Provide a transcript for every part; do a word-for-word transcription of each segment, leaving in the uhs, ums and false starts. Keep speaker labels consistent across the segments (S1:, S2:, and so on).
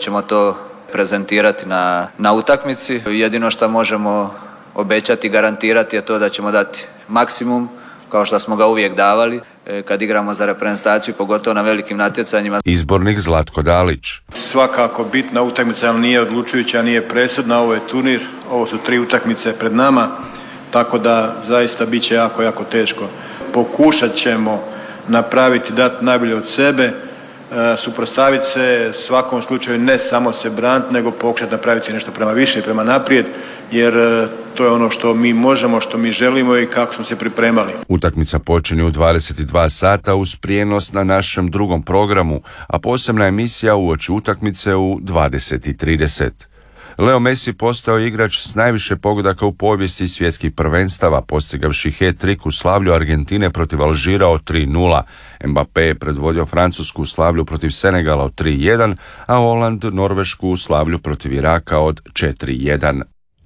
S1: ćemo to prezentirati na, na utakmici. Jedino što možemo obećati i garantirati je to da ćemo dati maksimum, kao što smo ga uvijek davali kad igramo za reprezentaciju, pogotovo na velikim natjecanjima.
S2: Izbornik Zlatko Dalić.
S3: Svakako bitna utakmica, ali nije odlučujuća, nije presudna. Ovo je turnir, ovo su tri utakmice pred nama, tako da zaista bit će jako, jako teško. Pokušat ćemo napraviti, dati najbolje od sebe, suprotstaviti se svakom slučaju, ne samo se braniti, nego pokušati napraviti nešto prema više i prema naprijed, jer to je ono što mi možemo, što mi želimo i kako smo se pripremali.
S2: Utakmica počinje u dvadeset dva sata uz prijenos na našem drugom programu, a posebna emisija uoči utakmice u dvadeset trideset. Leo Messi postao igrač s najviše pogodaka u povijesti svjetskih prvenstava, postigavši hat-trick u slavlju Argentine protiv Alžira od tri nula. Mbappé je predvodio Francusku u slavlju protiv Senegala od tri jedan, a Holand Norvešku u slavlju protiv Iraka od četiri jedan.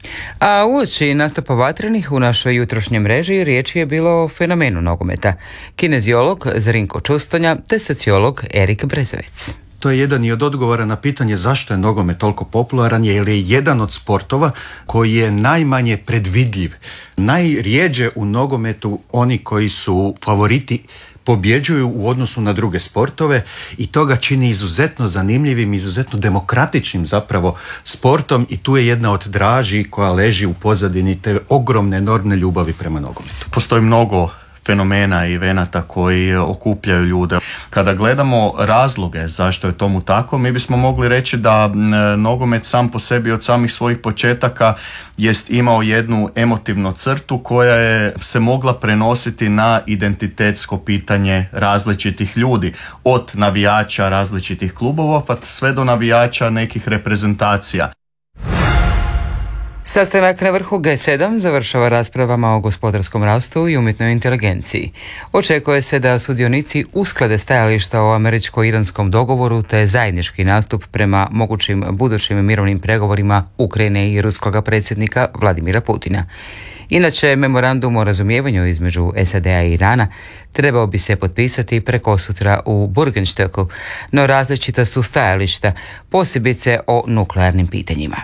S4: A uoči nastupa vatrenih u našoj jutrošnjoj mreži riječ je bilo o fenomenu nogometa. Kineziolog Zrinko Čustonja te sociolog Erik Brezovec.
S5: To je jedan i od odgovora na pitanje zašto je nogomet toliko popularan, jer je jedan od sportova koji je najmanje predvidljiv. Najrijeđe u nogometu oni koji su favoriti pobjeđuju u odnosu na druge sportove i to ga čini izuzetno zanimljivim, izuzetno demokratičnim zapravo sportom i tu je jedna od draži koja leži u pozadini te ogromne, enormne ljubavi prema nogometu.
S6: Postoji mnogo fenomena i evenata koji okupljaju ljude. Kada gledamo razloge zašto je tomu tako, mi bismo mogli reći da nogomet sam po sebi od samih svojih početaka jest imao jednu emotivnu crtu koja je se mogla prenositi na identitetsko pitanje različitih ljudi, od navijača različitih klubova pa sve do navijača nekih reprezentacija.
S4: Sastanak na vrhu G sedam završava raspravama o gospodarskom rastu i umjetnoj inteligenciji. Očekuje se da sudionici usklade stajališta o američko-iranskom dogovoru te zajednički nastup prema mogućim budućim mirovnim pregovorima Ukrajine i ruskog predsjednika Vladimira Putina. Inače, memorandum o razumijevanju između S A D-a i Irana trebao bi se potpisati prekosutra u Burgenstoku, no različita su stajališta, posebice o nuklearnim pitanjima.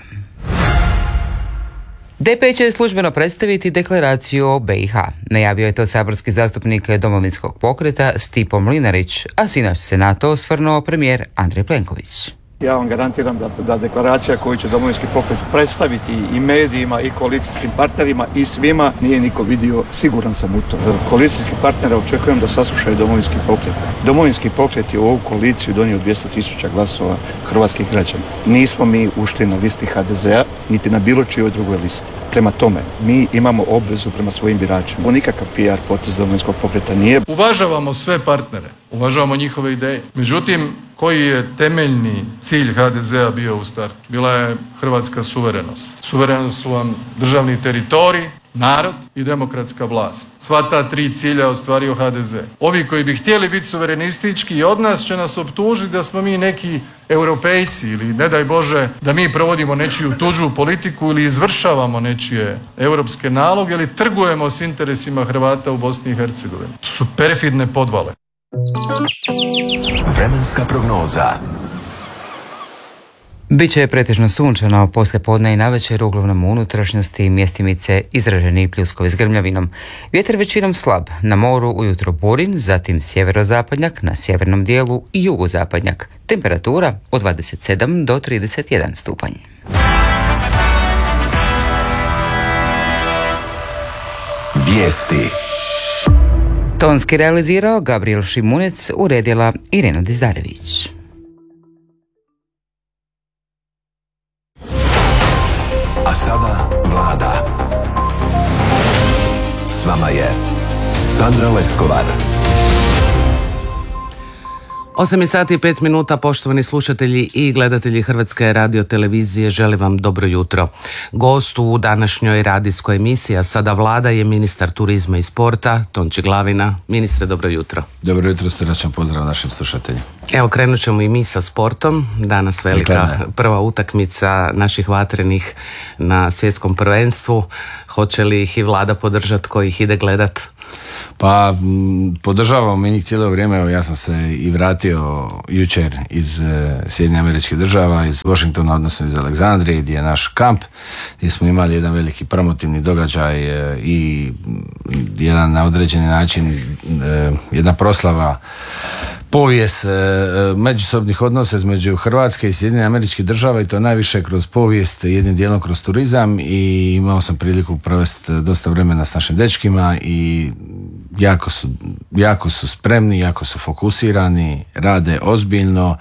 S4: D P će službeno predstaviti deklaraciju o B i H. Najavio je to saborski zastupnik Domovinskog pokreta Stipo Mlinarić, a sinoć se na to osvrnuo premijer Andrej Plenković.
S7: Ja vam garantiram da, da deklaracija koju će Domovinski pokret predstaviti i medijima i koalicijskim partnerima i svima nije niko vidio, siguran sam u to. Koalicijski partnera očekujem da saslušaju Domovinski pokret. Domovinski pokret je u ovu koaliciju donio dvjesto tisuća glasova hrvatskih građana. Nismo mi ušli na listi H D Z-a, niti na bilo čijoj drugoj listi. Prema tome, mi imamo obvezu prema svojim biračima. Nikakav P R potez Domovinskog pokreta nije.
S8: Uvažavamo sve partnere, uvažavamo njihove ideje. Međutim, koji je temeljni cilj H D Z-a bio u startu? Bila je hrvatska suverenost. Suverenost su vam državni teritorij, narod i demokratska vlast. Sva ta tri cilja ostvario H D Z. Ovi koji bi htjeli biti suverenistički i od nas će nas optužiti da smo mi neki europejci ili ne daj Bože da mi provodimo nečiju tuđu politiku ili izvršavamo nečije europske naloge ili trgujemo s interesima Hrvata u Bosni i Hercegovini. To su perfidne podvale.
S9: Vremenska prognoza.
S4: Biće pretežno sunčano poslijepodne i navečer, uglavnom u unutrašnjosti mjestimice izraženi pljuskovi s grmljavinom. Vjetar većinom slab, na moru ujutro burin, zatim sjeverozapadnjak, na sjevernom dijelu i jugozapadnjak. Temperatura od dvadeset sedam do trideset jedan stupanj.
S9: Vijesti.
S4: Tonski realizirao Gabriel Šimunec, uredila Irena Dizdarević.
S9: A sada Vlada. S vama je Sandra Leskovar.
S10: osam je sati i pet minuta, poštovani slušatelji i gledatelji Hrvatske radiotelevizije, želim vam dobro jutro. Gost u današnjoj radijskoj emisiji A sada Vlada je ministar turizma i sporta, Tonči Glavina. Ministre, dobro jutro.
S11: Dobro jutro, srdačan pozdrav našim slušateljima.
S10: Evo, krenut ćemo i mi sa sportom. Danas velika prva utakmica naših vatrenih na svjetskom prvenstvu. Hoće li ih i Vlada podržati, ko ih ide gledat?
S11: Pa m, podržavamo mi njih cijelo vrijeme. Evo, ja sam se i vratio jučer iz e, Sjedinjenih Američkih Država, iz Washingtona, odnosno iz Aleksandrije, gdje je naš kamp, gdje smo imali jedan veliki promotivni događaj e, i jedan na određeni način e, jedna proslava povijest e, međusobnih odnosa između Hrvatske i Sjedinjenih Američkih Država, i to najviše kroz povijest, jednim dijelom kroz turizam, i imao sam priliku provesti dosta vremena s našim dečkima i jako su, jako su spremni, jako su fokusirani, rade ozbiljno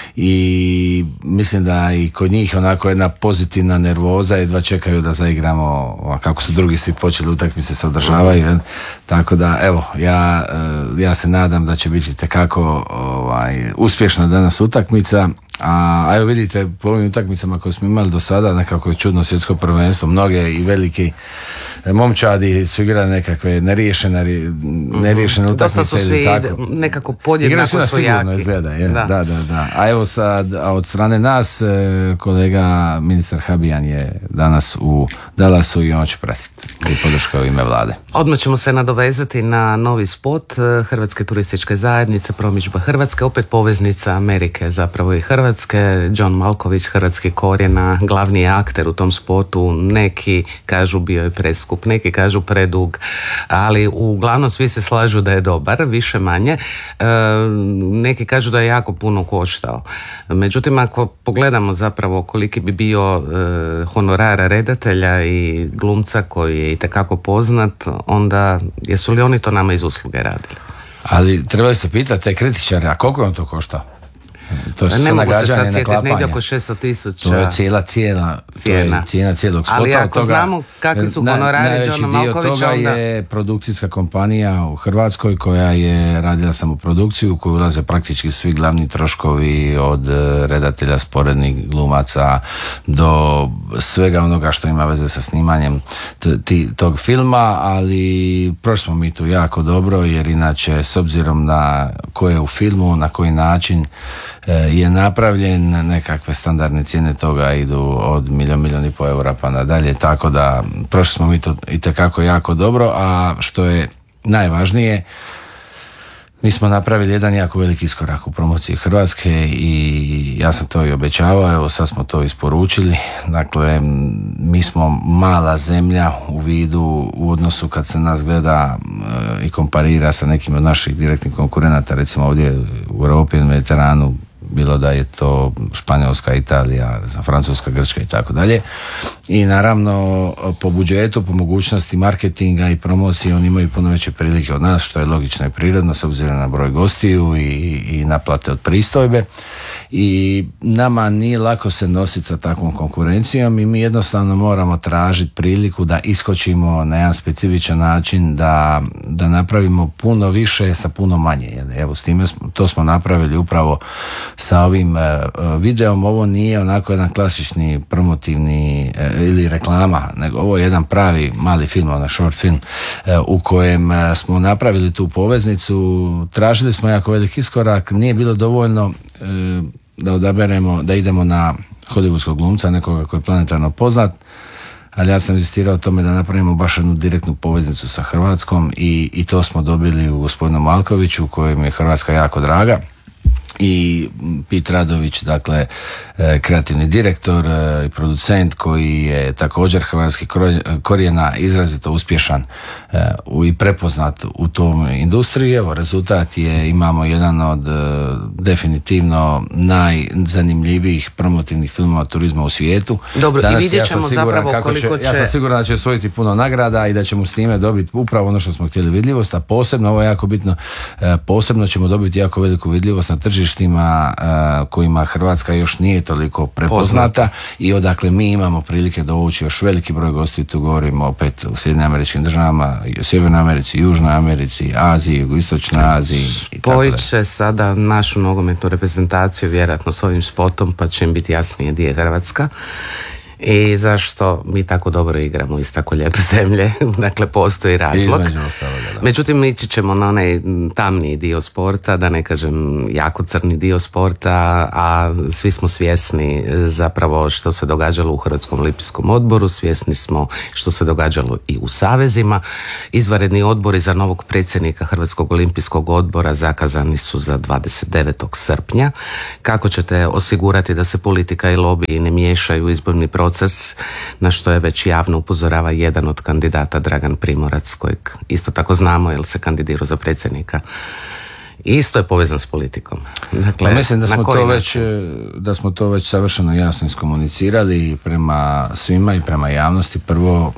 S11: i mislim da i kod njih onako jedna pozitivna nervoza, jedva čekaju da zaigramo, kako su drugi svi počeli utakmice se održavaju. Tako da evo, ja, ja se nadam da će biti tekako ovaj, uspješna danas utakmica. A evo vidite, po ovim utakmicama koje smo imali do sada, nekako je čudno svjetsko prvenstvo, mnoge i veliki momčadi su igrali nekakve neriješene, neriješene utakmice.
S10: Dosta su svi tako nekako podjednako su,
S11: su jaki. Izgleda, je. Da. Da, da, da. A evo sad, a od strane nas, kolega ministar Habijan je danas u Dallasu i on će pratiti i podrška u ime vlade.
S10: Odmah ćemo se nadovezati na novi spot Hrvatske turističke zajednice, promidžba Hrvatske, opet poveznica Amerike zapravo i Hrvatske. John Malković, hrvatski korijena, glavni je akter u tom spotu. Neki kažu bio je preskup, neki kažu predug, ali uglavnom svi se slažu da je dobar, više manje. E, neki kažu da je jako puno koštao. Međutim, ako pogledamo zapravo koliki bi bio e, honorar redatelja i glumca koji je itekako poznat, onda jesu li oni to nama iz usluge radili?
S11: Ali trebali ste pitati te kritičare, a koliko je on to koštao? To je
S10: ne mogu se sad sjetiti, negdje oko šesto tisuća.
S11: To je cijela cijena, cijena. cijena cijelog spota.
S10: Ali ako toga, znamo kakvi su honorari Johna Malkovića,
S11: toga onda... je produkcijska kompanija u Hrvatskoj koja je radila samo produkciju, u koju ulaze praktički svi glavni troškovi, od redatelja, sporednih glumaca do svega onoga što ima veze sa snimanjem t- t- tog filma, ali prošli smo mi tu jako dobro, jer inače s obzirom na ko je u filmu, na koji način je napravljen, nekakve standardne cijene toga idu od milijon, milijon i pol eura pa nadalje, tako da prošli smo mi to itekako jako dobro. A što je najvažnije, mi smo napravili jedan jako veliki iskorak u promociji Hrvatske i ja sam to i obećavao, evo sad smo to isporučili. Dakle, mi smo mala zemlja u vidu, u odnosu kad se nas gleda e, i komparira sa nekim od naših direktnih konkurenata, recimo ovdje u Europi i Mediteranu, bilo da je to Španjolska, Italija, Francuska, Grčka i tako dalje. I naravno po budžetu, po mogućnosti marketinga i promocije oni imaju puno veće prilike od nas, što je logično i prirodno s obzirom na broj gostiju i, i naplate od pristojbe. I nama nije lako se nositi sa takvom konkurencijom i mi jednostavno moramo tražiti priliku da iskočimo na jedan specifičan način, da, da napravimo puno više sa puno manje. Evo, s time smo, to smo napravili upravo sa ovim uh, videom. Ovo nije onako jedan klasični promotivni uh, ili reklama, nego ovo je jedan pravi mali film, onaj short film uh, u kojem uh, smo napravili tu poveznicu. Tražili smo jako veliki iskorak, nije bilo dovoljno uh, da odaberemo, da idemo na hollywoodskog glumca, nekoga koji je planetarno poznat, ali ja sam insistirao o tome da napravimo baš jednu direktnu poveznicu sa Hrvatskom i, i to smo dobili u gospodinu Malkoviću, kojem je Hrvatska jako draga. I Pit Radović, dakle kreativni direktor i producent koji je također hrvatski korijena, izrazito uspješan i prepoznat u tom industriji. Evo, rezultat je, imamo jedan od definitivno najzanimljivijih promotivnih filmova turizma u svijetu.
S10: Dobro,
S11: danas,
S10: i vidjet ćemo
S11: ja
S10: zapravo koliko
S11: će,
S10: će...
S11: Ja sam siguran da će osvojiti puno nagrada i da ćemo s time dobiti upravo ono što smo htjeli, vidljivost, a posebno, ovo je jako bitno, posebno ćemo dobiti jako veliku vidljivost na tržištima kojima Hrvatska još nije toliko prepoznata Poznata. I odakle mi imamo prilike dovući još veliki broj gostiju. Tu govorimo opet u Sjedinjenim Američkim Državama, u Sjevernoj Americi, Južnoj Americi, Aziji, Jugoistočnoj Aziji.
S10: Spojit će sada našu nogometnu reprezentaciju vjerojatno s ovim spotom, pa će im biti jasnije gdje je Hrvatska. i zašto mi tako dobro igramo iz tako lijepe zemlje. Dakle, postoji razlog. Međutim, ići ćemo na onaj tamniji dio sporta, da ne kažem jako crni dio sporta, a svi smo svjesni zapravo što se događalo u Hrvatskom olimpijskom odboru, svjesni smo što se događalo i u savezima. Izvanredni odbori za novog predsjednika Hrvatskog olimpijskog odbora zakazani su za dvadeset devetog srpnja. Kako ćete osigurati da se politika i lobiji ne miješaju u izborni proces, na što je već javno upozorava jedan od kandidata, Dragan Primorac, kojeg isto tako znamo jer se kandidirao za predsjednika. Isto je povezan s politikom. Dakle,
S11: pa mislim da smo, to već, da smo to već savršeno jasno iskomunicirali prema svima i prema javnosti. Prvo,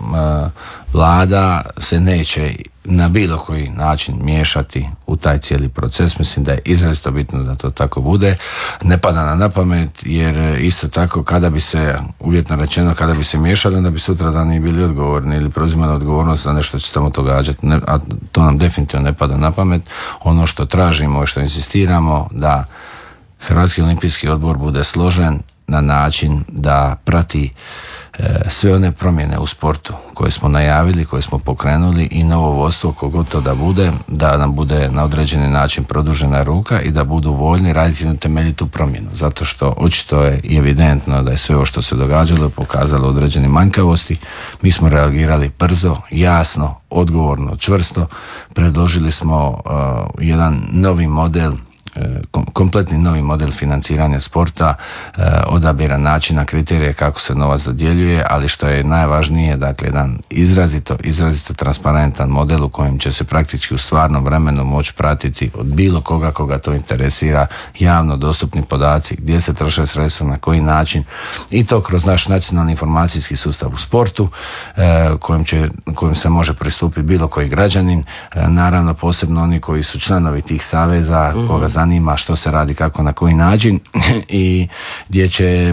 S11: vlada se neće na bilo koji način miješati u taj cijeli proces. Mislim da je izrazito bitno da to tako bude. Ne pada nam na pamet, jer isto tako kada bi se, uvjetno rečeno, kada bi se miješali, onda bi sutra dani bili odgovorni ili preuzimali odgovornost za nešto će tamo događati. Ne, a to nam definitivno ne pada na pamet. Ono što tražimo i što insistiramo, da Hrvatski olimpijski odbor bude složen na način da prati sve one promjene u sportu koje smo najavili, koje smo pokrenuli, i novo vodstvo, kogod to da bude, da nam bude na određeni način produžena ruka i da budu voljni raditi na temeljitu promjenu. Zato što očito je i evidentno da je sve ovo što se događalo pokazalo određene manjkavosti. Mi smo reagirali brzo, jasno, odgovorno, čvrsto. Predložili smo uh, jedan novi model, kompletni novi model financiranja sporta, odabira načina, kriterije kako se novac dodjeljuje, ali što je najvažnije, dakle, jedan izrazito, izrazito transparentan model u kojem će se praktički u stvarnom vremenu moći pratiti od bilo koga koga to interesira, javno dostupni podaci, gdje se troše sredstva, na koji način, i to kroz naš nacionalni informacijski sustav u sportu, kojim, će, kojim se može pristupiti bilo koji građanin, naravno posebno oni koji su članovi tih saveza, mm-hmm. koga zanima što se radi, kako, na koji način, i gdje će e,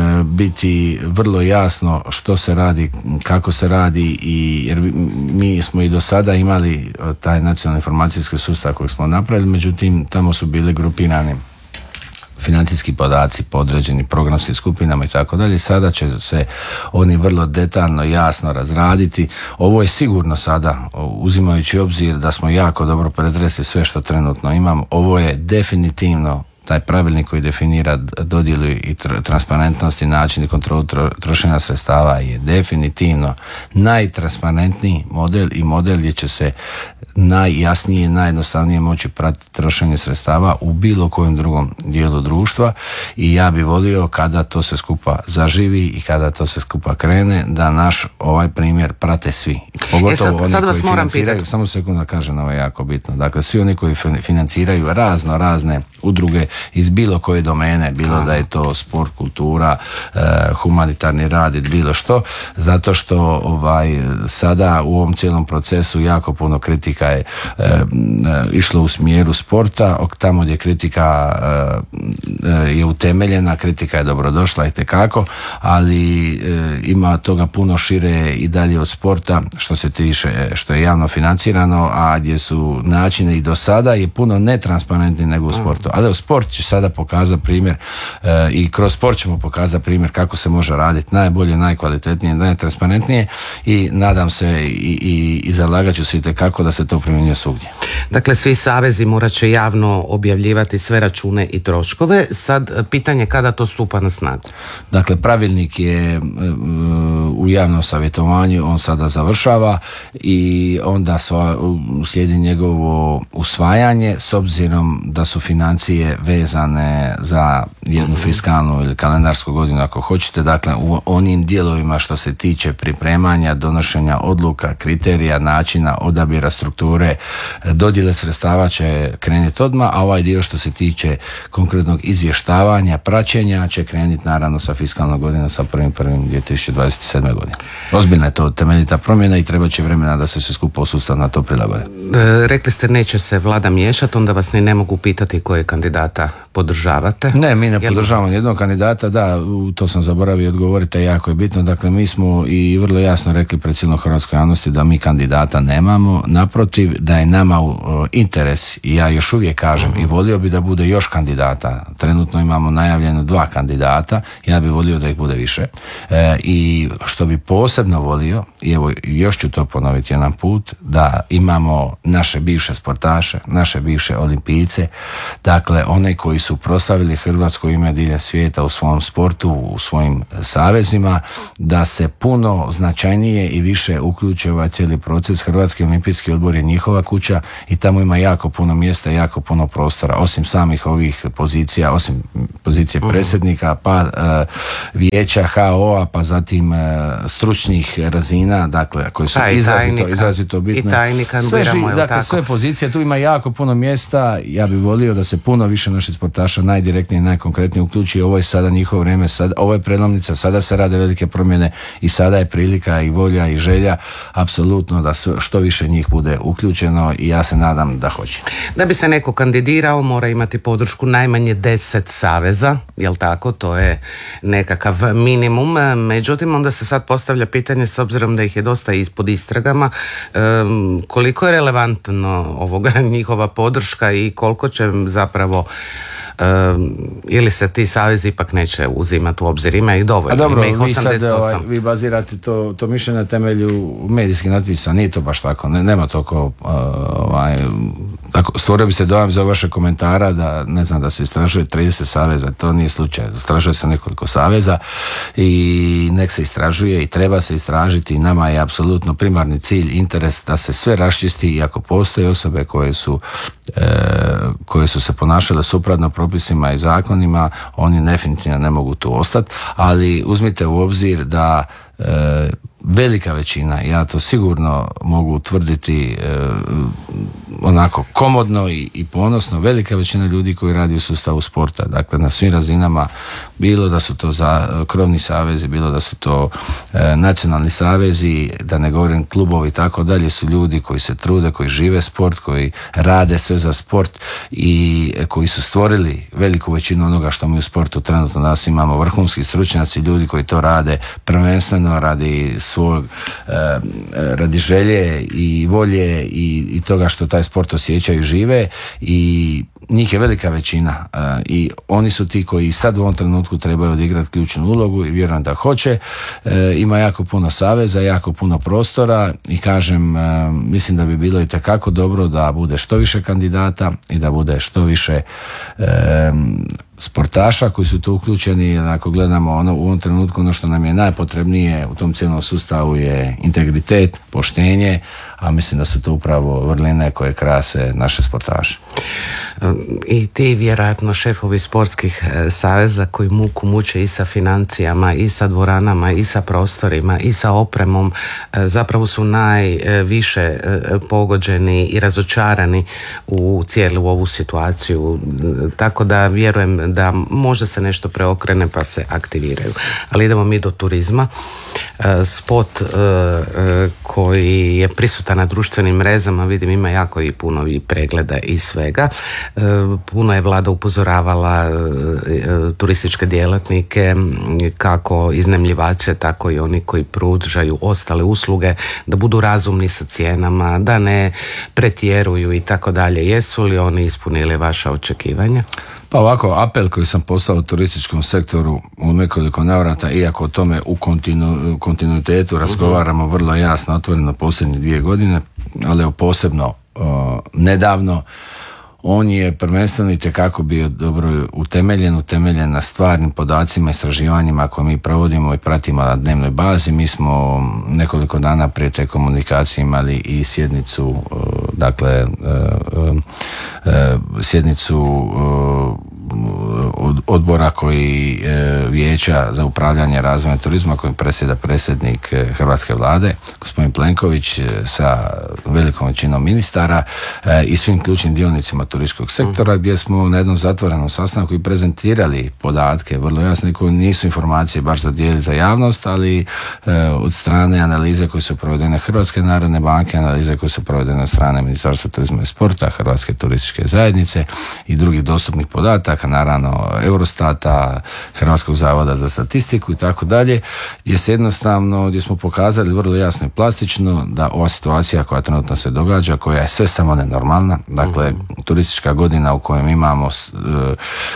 S11: biti vrlo jasno što se radi, kako se radi, i jer mi smo i do sada imali taj nacionalni informacijski sustav koji smo napravili, međutim tamo su bili grupirani financijski podaci po određenim programskim skupinama i tako dalje. Sada će se oni vrlo detaljno, jasno razraditi. Ovo je sigurno sada, uzimajući obzir da smo jako dobro pretresli sve što trenutno imamo, ovo je definitivno taj pravilnik koji definira dodjelu i transparentnost i način i kontrolu trošenja sredstava je definitivno najtransparentniji model i model gdje će se najjasnije i najjednostavnije moći pratiti trošenje sredstava u bilo kojem drugom dijelu društva, i ja bi volio kada to se skupa zaživi i kada to se skupa krene, da naš ovaj primjer prate svi. Pogotovo e sad, oni sad koji financiraju, samo sekunda kažem, ovo je jako bitno, dakle svi oni koji financiraju razno razne udruge iz bilo koje domene, bilo Aha. da je to sport, kultura, eh, humanitarni rad i bilo što, zato što ovaj, sada u ovom cijelom procesu jako puno kritika je eh, išlo u smjeru sporta, tamo gdje kritika eh, je utemeljena, kritika je dobrodošla i tekako, ali eh, ima toga puno šire i dalje od sporta, što se tiče, što je javno financirano, a gdje su načine i do sada je puno netransparentni nego u sportu. Ali u sport će sada pokazati primjer e, i kroz sport ćemo pokazati primjer kako se može raditi najbolje, najkvalitetnije, najtransparentnije, i nadam se i, i, i zalagat ću se itekako da se to primjenjuje svugdje.
S10: Dakle, svi savezi morat će javno objavljivati sve račune i troškove. Sad, pitanje kada to stupa na snagu?
S11: Dakle, pravilnik je e, u javnom savjetovanju, on sada završava i onda sva, slijedi njegovo usvajanje, s obzirom da su financije vezane za jednu fiskalnu ili kalendarsku godinu ako hoćete, dakle u onim dijelovima što se tiče pripremanja, donošenja odluka, kriterija, načina, odabira strukture, dodjele sredstava će krenuti odmah, a ovaj dio što se tiče konkretnog izvještavanja, praćenja će krenuti naravno sa fiskalnom godinom, sa prvim prvim dvije tisuće dvadeset sedme. godine. Ozbiljna je to temeljita promjena i treba će vremena da se sve skupa sustav na to prilagode.
S10: E, rekli ste neće se vlada miješati, onda vas ni ne mogu pitati koje kandidata podržavate.
S11: Ne, mi ne podržavamo jednog kandidata, da, to sam zaboravio odgovoriti, a jako je bitno. Dakle, mi smo i vrlo jasno rekli pred cijelom hrvatskoj javnosti da mi kandidata nemamo. Naprotiv, Naprotiv, da je nama uh, interes, i ja još uvijek kažem uh-huh. i volio bi da bude još kandidata. Trenutno imamo najavljeno dva kandidata, ja bi volio da ih bude više. E, I što bi posebno volio, i evo još ću to ponoviti jedan put, da imamo naše bivše sportaše, naše bivše olimpijce, dakle one koji su proslavili hrvatsko ime diljem svijeta u svom sportu, u svojim savezima, da se puno značajnije i više uključe ovaj cijeli proces. Hrvatski olimpijski odbor je njihova kuća i tamo ima jako puno mjesta, jako puno prostora, osim samih ovih pozicija, osim pozicije predsjednika, pa uh, vijeća H O A, pa zatim uh, stručnih razina, dakle, koji su
S10: pa,
S11: izrazito,
S10: tajnika,
S11: izrazito bitne.
S10: I tajnika
S11: sve,
S10: biramo,
S11: dakle,
S10: tako?
S11: sve pozicije, tu ima jako puno mjesta. Ja bih volio da se puno više naših sportaša najdirektnije i najkonkretnije uključi. Ovo je sada njihovo vrijeme, sad, ovo je prelomnica, sada se rade velike promjene i sada je prilika i volja i želja apsolutno da što više njih bude uključeno i ja se nadam da hoće.
S10: Da bi se neko kandidirao mora imati podršku najmanje deset saveza, jel tako? To je nekakav minimum. Međutim, onda se sad postavlja pitanje, s obzirom da ih je dosta ispod istragama, koliko je relevantno ovoga njihova podrška i koliko će zapravo Um, ili se ti savezi ipak neće uzimati u obzir, ima ih dovoljno.
S11: A dobro,
S10: ima ih
S11: vi sad ovaj,
S10: osam.
S11: vi bazirate to, to mišljenje na temelju medijskih natpisa, nije to baš tako, ne, nema toliko uh, ovaj, tako, stvorio bi se dojam za vaše komentara da ne znam da se istražuje trideset saveza, to nije slučaj, istražuje se nekoliko saveza i nek se istražuje i treba se istražiti. Nama je apsolutno primarni cilj, interes da se sve raščisti i ako postoje osobe koje su e, koje su se ponašale suprotno propisima i zakonima, oni definitivno ne mogu tu ostati, ali uzmite u obzir da e, velika većina, ja to sigurno mogu utvrditi e, onako komodno i, i ponosno, velika većina ljudi koji radi u sustavu sporta, dakle na svim razinama, bilo da su to za krovni savezi, bilo da su to e, nacionalni savezi, da ne govorim klubovi i tako dalje, su ljudi koji se trude, koji žive sport, koji rade sve za sport i e, koji su stvorili veliku većinu onoga što mi u sportu trenutno danas imamo, vrhunski stručnjaci, ljudi koji to rade prvenstveno radi svog e, radi želje i volje i, i toga što taj sport osjećaju i žive i njih je velika većina e, i oni su ti koji sad u ovom trenutku trebaju odigrati ključnu ulogu i vjerujem da hoće. E, ima jako puno saveza, jako puno prostora i kažem, e, mislim da bi bilo itekako dobro da bude što više kandidata i da bude što više e, sportaša koji su tu uključeni. Ako gledamo ono, u ovom trenutku ono što nam je najpotrebnije u tom cijelom sustavu je integritet, poštenje, a mislim da su to upravo vrline koje krase naše sportaše.
S10: I ti vjerojatno šefovi sportskih saveza koji muku muče i sa financijama, i sa dvoranama, i sa prostorima, i sa opremom, zapravo su najviše pogođeni i razočarani u cijelu ovu situaciju. Tako da vjerujem da možda se nešto preokrene pa se aktiviraju. Ali idemo mi do turizma. Spot koji je prisutan na društvenim mrežama, vidim ima jako i puno i pregleda i svega. Puno je vlada upozoravala turističke djelatnike, kako iznajmljivače, tako i oni koji pružaju ostale usluge, da budu razumni sa cijenama, da ne pretjeruju i tako dalje. Jesu li oni ispunili vaša očekivanja?
S11: Pa ovako, apel koji sam poslao u turističkom sektoru u nekoliko navrata, iako o tome u kontinu, kontinuitetu razgovaramo vrlo jasno, otvoreno posljednje dvije godine, ali posebno o, nedavno, on je prvenstveno itekako bio dobro utemeljen, utemeljen na stvarnim podacima, istraživanjima koje mi provodimo i pratimo na dnevnoj bazi. Mi smo nekoliko dana prije te komunikacije imali i sjednicu, dakle, sjednicu odbora koji vijeća za upravljanje razvojem turizma kojim predsjeda predsjednik Hrvatske vlade, gospodin Plenković, sa velikom većinom ministara i svim ključnim dionicima turističkog sektora, gdje smo na jednom zatvorenom sastanku i prezentirali podatke vrlo jasne koje nisu informacije baš za dijeli za javnost, ali od strane analize koje su provedene Hrvatske narodne banke, analize koje su provedene od strane Ministarstva turizma i sporta, Hrvatske turističke zajednice i drugih dostupnih podataka, naravno Eurostata, Hrvatskog zavoda za statistiku i tako dalje, gdje se jednostavno, gdje smo pokazali vrlo jasno i plastično da ova situacija koja trenutno se događa, koja je sve samo nenormalna, dakle mm-hmm. turistička godina u kojem imamo uh,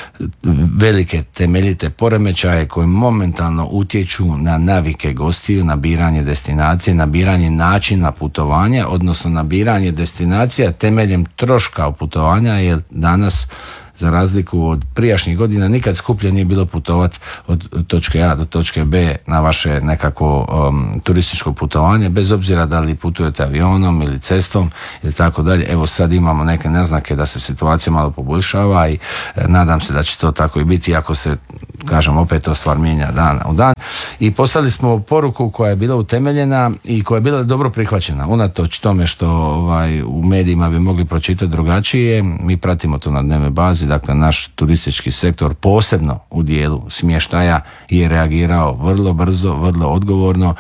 S11: velike temeljite poremećaje koje momentalno utječu na navike gostiju, na biranje destinacije, na biranje načina putovanja, odnosno na biranje destinacija temeljem troška putovanja, jer danas za razliku od prijašnjih godina nikad skuplje nije bilo putovati od točke A do točke B na vaše nekako um, turističko putovanje, bez obzira da li putujete avionom ili cestom ili tako dalje. Evo sad imamo neke naznake da se situacija malo poboljšava i e, nadam se da će to tako i biti, ako se, kažem, opet to stvar mijenja dan u dan. I poslali smo poruku koja je bila utemeljena i koja je bila dobro prihvaćena, unatoč tome što ovaj, u medijima bi mogli pročitati drugačije. Mi pratimo to na dnevnoj bazi. Dakle, naš turistički sektor, posebno u dijelu smještaja, je reagirao vrlo brzo, vrlo odgovorno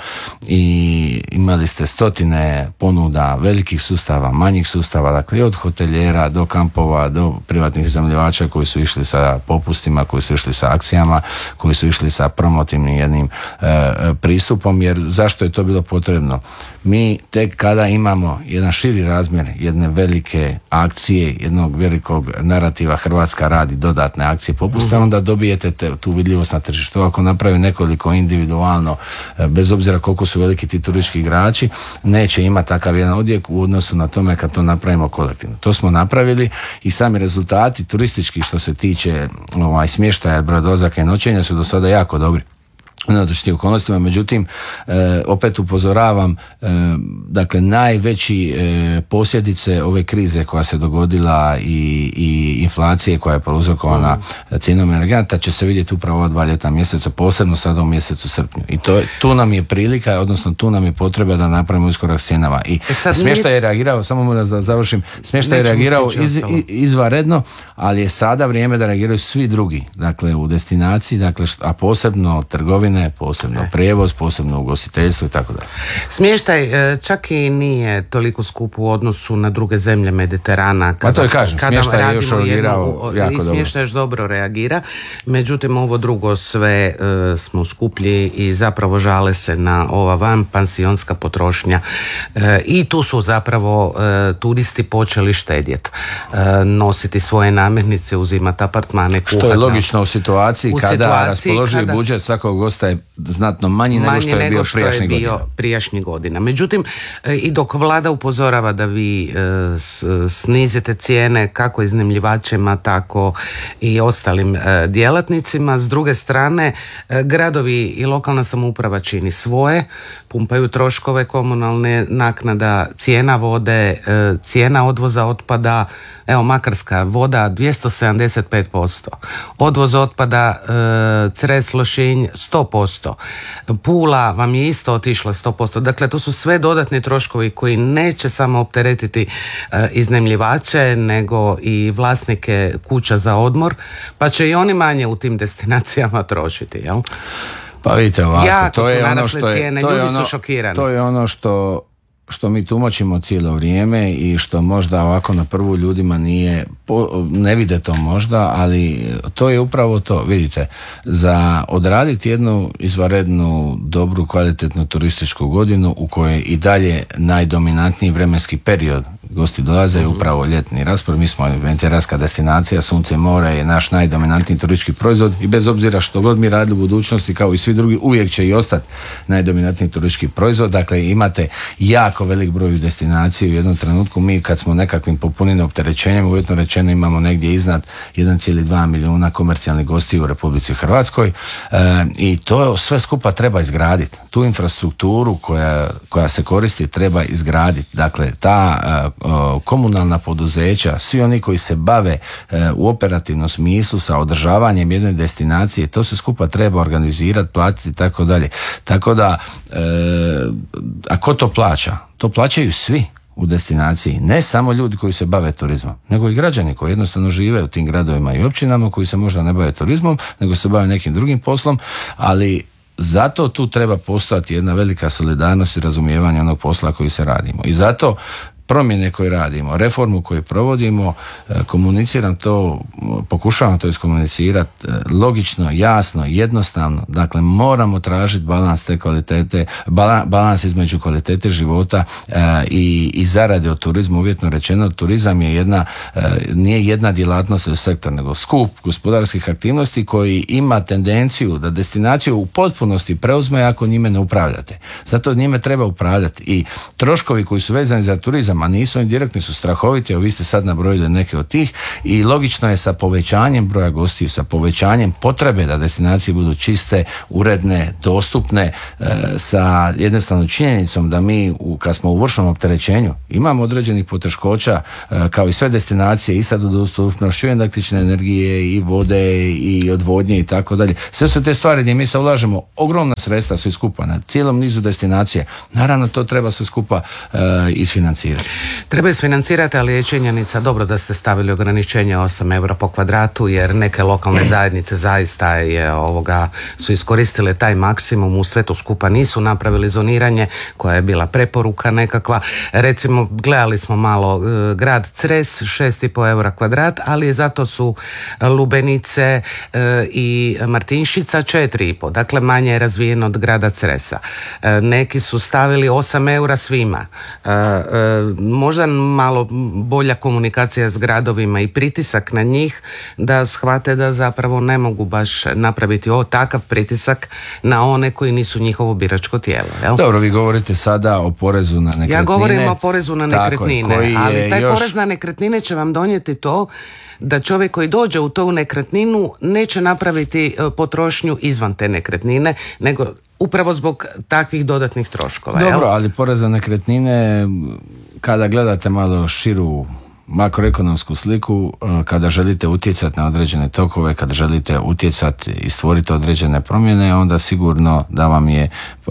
S11: i imali ste stotine ponuda velikih sustava, manjih sustava, dakle od hotelijera do kampova, do privatnih iznajmljivača koji su išli sa popustima, koji su išli sa akcijama, koji su išli sa promotivnim jednim e, pristupom, jer zašto je to bilo potrebno? Mi tek kada imamo jedan širi razmjer jedne velike akcije, jednog velikog narativa Hrvatska radi dodatne akcije popusta, onda dobijete te, tu vidljivost na tržištu. Ako napravi nekoliko individualno, bez obzira koliko su veliki ti turistički igrači, neće imati takav jedan odjek u odnosu na tome kad to napravimo kolektivno. To smo napravili i sami rezultati turistički što se tiče ovaj, smještaja, broja dolazaka i noćenja su do sada jako dobri. Unatoč tim okolnostima, međutim, e, opet upozoravam, e, dakle, najveći e, posljedice ove krize koja se dogodila i, i inflacije koja je prouzrokovana mm. cijenom energenata će se vidjeti upravo ova dva ljetna mjeseca, posebno sada u mjesecu srpnju. I to, tu nam je prilika, odnosno tu nam je potreba da napravimo iskorak s cijenama. I e smještaj je reagirao, samo da završim, smještaj je reagirao iz, izvanredno, ali je sada vrijeme da reagiraju svi drugi, dakle, u destinaciji, dakle, a posebno trgovine, posebno prijevoz, posebno ugostiteljstvo i tako dalje.
S10: Smještaj čak i nije toliko skup u odnosu na druge zemlje Mediterana. Kada,
S11: pa to je kažem, smještaj je još reagirao jako
S10: dobro. I smještaj još dobro reagira, međutim ovo drugo sve e, smo skuplji i zapravo žale se na ova van pansionska potrošnja e, i tu su zapravo e, turisti počeli štedjeti, e, nositi svoje namirnice, uzimati apartmane, kuhati.
S11: Što je logično u situaciji
S10: u
S11: kada
S10: situaciji
S11: raspoloživi
S10: kada...
S11: budžet svakog gosta je znatno manji, manji nego što je bio prijašnjih godina.
S10: prijašnjih godina. Međutim, i dok vlada upozorava da vi e, snizite cijene kako iznajmljivačima, tako i ostalim e, djelatnicima, s druge strane e, gradovi i lokalna samouprava čini svoje, pumpaju troškove komunalne naknada, cijena vode, e, cijena odvoza otpada. Evo, Makarska voda dvjesto sedamdeset pet posto, odvoz otpada e, Cres, Lošinj sto posto, Pula vam je isto otišla sto posto. Dakle, to su sve dodatni troškovi koji neće samo opteretiti e, iznajmljivače, nego i vlasnike kuća za odmor, pa će i oni manje u tim destinacijama trošiti, jel?
S11: Pa vidite ovako,
S10: jako
S11: to je ono
S10: što je,
S11: cijene,
S10: to je
S11: ljudi
S10: ono,
S11: su šokirani.
S10: To
S11: je ono što što mi tumačimo cijelo vrijeme i što možda ovako na prvu ljudima nije, ne vide to možda, ali to je upravo to. Vidite, za odraditi jednu izvanrednu, dobru, kvalitetnu turističku godinu u kojoj i dalje najdominantniji vremenski period gosti dolaze je upravo ljetni raspored. Mi smo mediteranska destinacija, sunce i more je naš najdominantniji turistički proizvod i bez obzira što god mi radili u budućnosti kao i svi drugi, uvijek će i ostati najdominantniji turistički proizvod. Dakle, imate jako velik broj destinacija u jednom trenutku. Mi kad smo nekakvim popunenim opterećenjem, uvjetno rečeno imamo negdje iznad jedan zarez dva milijuna komercijalnih gostiju u Republici Hrvatskoj e, i to sve skupa treba izgraditi. Tu infrastrukturu koja, koja se koristi treba izgraditi. Dakle, ta e, komunalna poduzeća, svi oni koji se bave e, u operativnom smislu sa održavanjem jedne destinacije, to se skupa treba organizirati, platiti i tako dalje. Tako da, e, a ko to plaća? To plaćaju svi u destinaciji, ne samo ljudi koji se bave turizmom, nego i građani koji jednostavno žive u tim gradovima i općinama, koji se možda ne bave turizmom, nego se bave nekim drugim poslom, ali zato tu treba postojati jedna velika solidarnost i razumijevanje onog posla koji se radimo. I zato promjene koje radimo, reformu koju provodimo, komuniciram to, pokušavam to iskomunicirati logično, jasno, jednostavno. Dakle, moramo tražiti balans te kvalitete, balans između kvalitete života i, i zarade od turizma. Uvjetno rečeno, turizam je jedna, nije jedna djelatnost ili sektor, nego skup gospodarskih aktivnosti koji ima tendenciju da destinaciju u potpunosti preuzme ako njime ne upravljate. Zato njime treba upravljati i troškovi koji su vezani za turizam, a nisu oni direktni, su strahoviti, evo vi ste sad nabrojili neke od tih i logično je sa povećanjem broja gostiju, sa povećanjem potrebe da destinacije budu čiste, uredne, dostupne, e, sa jednostavnom činjenicom da mi u, kad smo u vršnom opterećenju imamo određenih poteškoća e, kao i sve destinacije i sa dostupnošću električne energije i vode i odvodnje i tako dalje. Sve su te stvari gdje mi se ulažemo ogromna sredstva svi skupa na cijelom nizu destinacije. Naravno to treba sve skupa e, isfinancirati.
S10: Treba isfinancirati, ali je činjenica dobro da ste stavili ograničenje osam eura po kvadratu, jer neke lokalne zajednice zaista je ovoga su iskoristile taj maksimum, u sve to skupa nisu napravili zoniranje koja je bila preporuka nekakva. Recimo, gledali smo malo e, grad Cres, šest i pol eura kvadrat, ali zato su Lubenice e, i Martinšica četiri i pol, dakle manje je razvijen od grada Cresa. E, neki su stavili osam eura svima. E, e, možda malo bolja komunikacija s gradovima i pritisak na njih da shvate da zapravo ne mogu baš napraviti o takav pritisak na one koji nisu njihovo biračko tijelo. Jel?
S11: Dobro, vi govorite sada o porezu na nekretnine.
S10: Ja govorim o porezu na nekretnine,
S11: je,
S10: ali taj
S11: još...
S10: porez na nekretnine će vam donijeti to da čovjek koji dođe u tu nekretninu neće napraviti potrošnju izvan te nekretnine, nego upravo zbog takvih dodatnih troškova.
S11: Dobro,
S10: jel?
S11: ali porez na nekretnine, kada gledate malo širu makroekonomsku sliku, kada želite utjecati na određene tokove, kada želite utjecati i stvoriti određene promjene, onda sigurno da vam je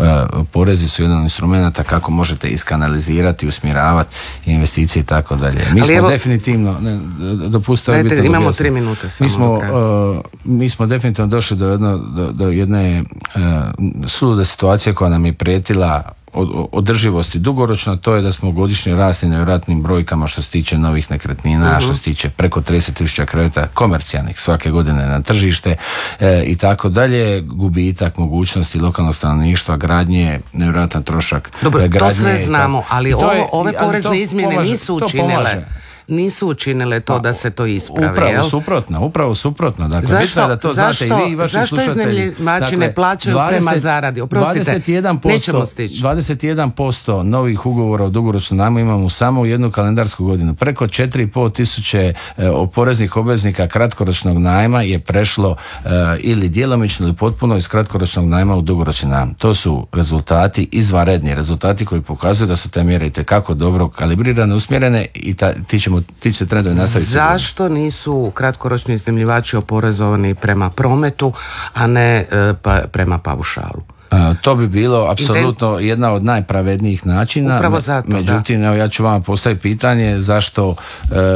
S11: porezi su jedan od instrumenta kako možete iskanalizirati, usmjeravati investicije i tako dalje. Mi
S10: ali
S11: smo
S10: evo,
S11: definitivno, ne, dopustite,
S10: dajte, imamo tri minute samo
S11: mi smo,
S10: do kraja.
S11: uh, mi smo definitivno došli do, jedno, do, do jedne uh, sulude situacije koja nam je prijetila održivosti dugoročno, to je da smo godišnje rasli nevjerojatnim brojkama što se tiče novih nekretnina, uh-huh. što se tiče preko trideset tisuća kreveta komercijalnih svake godine na tržište e, i tako dalje, gubitak mogućnosti lokalnog stanovništva, gradnje, nevjerojatan trošak.
S10: Dobro,
S11: gradnje,
S10: to sve znamo, ali ovo, je, ove porezne izmjene
S11: pomaže,
S10: nisu učinile. Nisu učinile to da se to ispravi.
S11: Upravo
S10: jel?
S11: suprotno, upravo suprotno. Dakle,
S10: zašto,
S11: bitno je da to
S10: zašto,
S11: znate i vi i vaši
S10: zašto
S11: slušatelji.
S10: Zašto iznajmljivači ne plaćaju
S11: dvadeset,
S10: prema zaradi? Oprostite,
S11: dvadeset jedan posto,
S10: nećemo stići.
S11: dvadeset jedan posto novih ugovora o dugoročnom najmu imamo samo u jednu kalendarsku godinu. Preko četiri i pol tisuće e, poreznih obveznika kratkoročnog najma je prešlo e, ili djelomično ili potpuno iz kratkoročnog najma u dugoročni najam. To su rezultati izvanredni, rezultati koji pokazuju da su te mjere itekako dobro kalibrirane, usmjerene i ta, ti ćemo ti će trendovi nastaviti.
S10: Zašto nisu kratkoročni iznajmljivači oporezovani prema prometu, a ne e, pa, prema paušalu?
S11: Uh, to bi bilo apsolutno jedna od najpravednijih načina.
S10: Upravo zato,
S11: Međutim,
S10: da.
S11: evo, ja ću vam postaviti pitanje zašto, uh,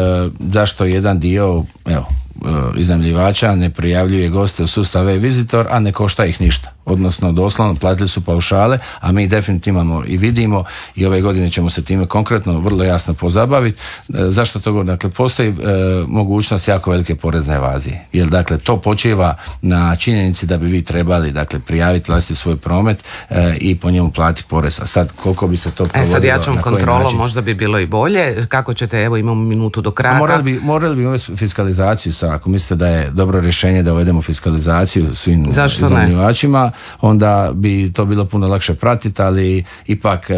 S11: zašto jedan dio evo, uh, iznajmljivača ne prijavljuje goste u sustav e-visitor, a ne košta ih ništa. Odnosno, doslovno platili su paušale, a mi definitivno imamo i vidimo i ove godine ćemo se time konkretno vrlo jasno pozabaviti. E, zašto to govorim? Dakle, postoji e, mogućnost jako velike porezne evazije. Jer, dakle, to počiva na činjenici da bi vi trebali, dakle, prijaviti vlastiti svoj promet e, i po njemu platiti porez. A sad, koliko bi se to provodilo?
S10: E sad jačom kontrolom
S11: način?
S10: možda bi bilo i bolje. Kako ćete, evo imamo minutu do kraja.
S11: Morali bi, morali bi uvesti fiskalizaciju sad. Ako mislite da je dobro rješenje da uvedemo fiskalizaciju svim iznajmljivačima, onda bi to bilo puno lakše pratiti, ali ipak e,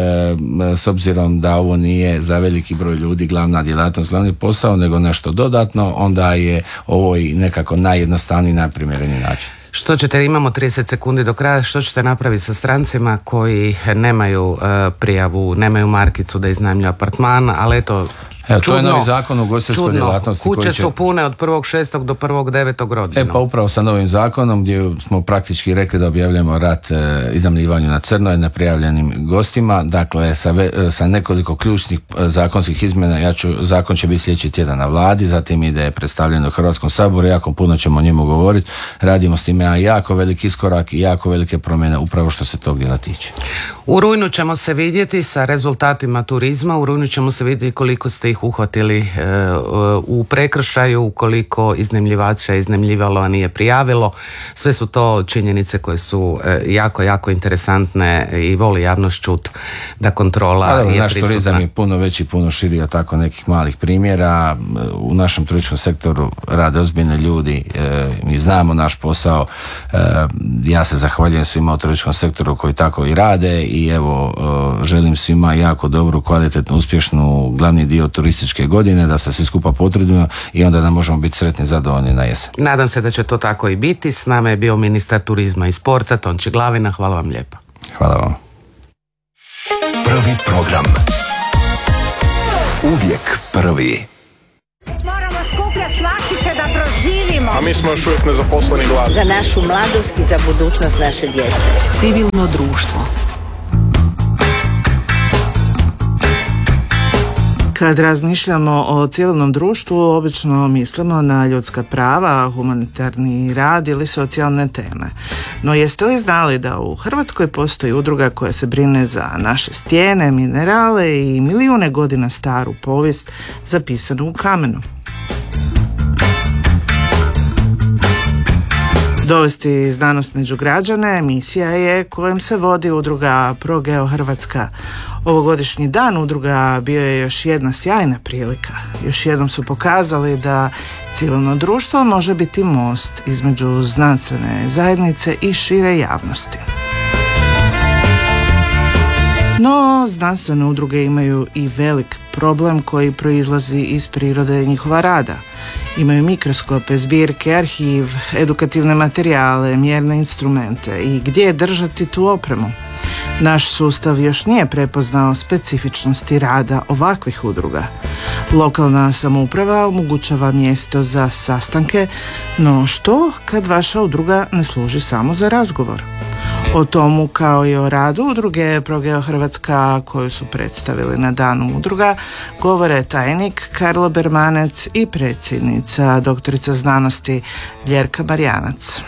S11: s obzirom da ovo nije za veliki broj ljudi glavna djelatnost, glavni posao, nego nešto dodatno, onda je ovo i nekako najjednostavniji, najprimjereniji način.
S10: Što ćete, imamo trideset sekundi do kraja, što ćete napraviti sa strancima koji nemaju uh, prijavu, nemaju markicu da iznajmljuju apartman, ali eto...
S11: Evo, to je novi zakon o ugostiteljskoj djelatnosti.
S10: Kuće
S11: koji će...
S10: su pune od prvog šestog do prvog devetog rodina.
S11: E pa upravo sa novim zakonom gdje smo praktički rekli da objavljamo rat e, iznajmljivanju na crno i neprijavljenim gostima. Dakle, sa, ve, sa nekoliko ključnih e, zakonskih izmjena, ja ću, zakon će biti sljedeći tjedan na vladi, zatim ide predstavljeno u Hrvatskom saboru, jako puno ćemo o njemu govoriti. Radimo s time jako veliki iskorak i jako velike promjene upravo što se tog dijela tiče.
S10: U rujnu ćemo se vidjeti sa rezultatima turizma, u rujnu ćemo se vidjeti koliko ste ih uhvatili e, u prekršaju, koliko iznajmljivača je iznajmljivalo, a nije prijavilo. Sve su to činjenice koje su e, jako, jako interesantne i voli javnost čut da kontrola
S11: a, dobro,
S10: je
S11: naš
S10: prisutna.
S11: Turizam je puno veći, puno širi od tako nekih malih primjera. U našem turističkom sektoru rade ozbiljni ljudi, e, mi znamo naš posao. E, ja se zahvaljujem svima u turističkom sektoru koji tako i rade i evo e, želim svima jako dobru, kvalitetnu, uspješnu glavni dio turističke godine, da se svi skupa potrudimo i onda da možemo biti sretni i zadovoljni na jesen.
S10: Nadam se da će to tako i biti. S nama je bio ministar turizma i sporta Tonči Glavina. Hvala vam lijepa.
S11: Hvala vam.
S9: Prvi program. Uvijek prvi.
S12: Moramo skupljati flašice da proživimo.
S13: A mi smo još uvijek nezaposleni gladni.
S12: Za našu mladost i za budućnost naše djece.
S14: Civilno društvo.
S15: Kad razmišljamo o civilnom društvu, obično mislimo na ljudska prava, humanitarni rad ili socijalne teme. No jeste li znali da u Hrvatskoj postoji udruga koja se brine za naše stijene, minerale i milijune godina staru povijest zapisanu u kamenu? Dovesti znanost među građane misija je kojom se vodi udruga ProGeo Hrvatska. Ovogodišnji dan udruga bio je još jedna sjajna prilika. Još jednom su pokazali da civilno društvo može biti most između znanstvene zajednice i šire javnosti. No, znanstvene udruge imaju i velik problem koji proizlazi iz prirode njihova rada. Imaju mikroskope, zbirke, arhiv, edukativne materijale, mjerne instrumente i gdje držati tu opremu. Naš sustav još nije prepoznao specifičnosti rada ovakvih udruga. Lokalna samouprava omogućava mjesto za sastanke, no što kad vaša udruga ne služi samo za razgovor? O tomu kao i o radu udruge ProGeo Hrvatska koju su predstavili na danu udruga govore tajnik Karlo Bermanec i predsjednica doktorica znanosti Ljerka Marjanac.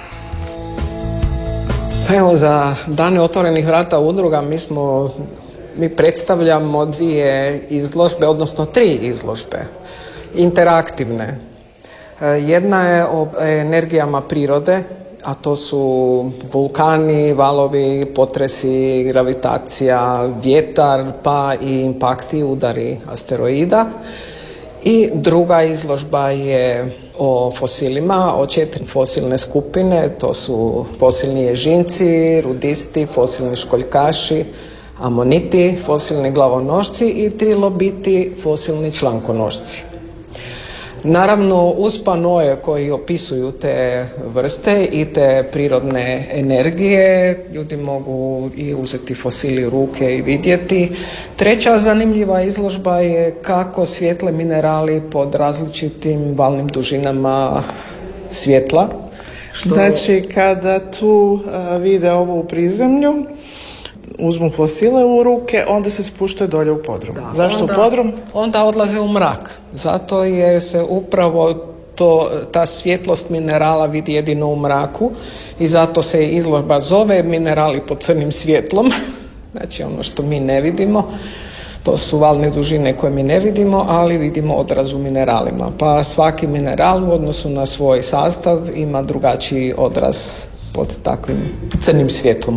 S16: Pa evo, za dane otvorenih vrata udruga mi smo, mi predstavljamo dvije izložbe, odnosno tri izložbe, interaktivne. Jedna je o energijama prirode, a to su vulkani, valovi, potresi, gravitacija, vjetar, pa i impakti, udari asteroida. I druga izložba je o fosilima, o četiri fosilne skupine, to su fosilni ježinci, rudisti, fosilni školjkaši, amoniti, fosilni glavonošci i trilobiti, fosilni člankonošci. Naravno, uz panoje koji opisuju te vrste i te prirodne energije, ljudi mogu i uzeti fosili u ruke i vidjeti. Treća zanimljiva izložba je kako svjetle minerali pod različitim valnim dužinama svjetla.
S15: Što... Znači, kada tu a, vide ovo u prizemlju, uzmu fosile u ruke, onda se spuštaju dolje u podrum. Da, zašto onda, u podrum?
S16: Onda odlaze u mrak. Zato jer se upravo to, ta svjetlost minerala vidi jedino u mraku i zato se izložba zove minerali pod crnim svjetlom. Znači ono što mi ne vidimo. To su valne dužine koje mi ne vidimo, ali vidimo odraz u mineralima. Pa svaki mineral u odnosu na svoj sastav ima drugačiji odraz pod takvim crnim svjetlom.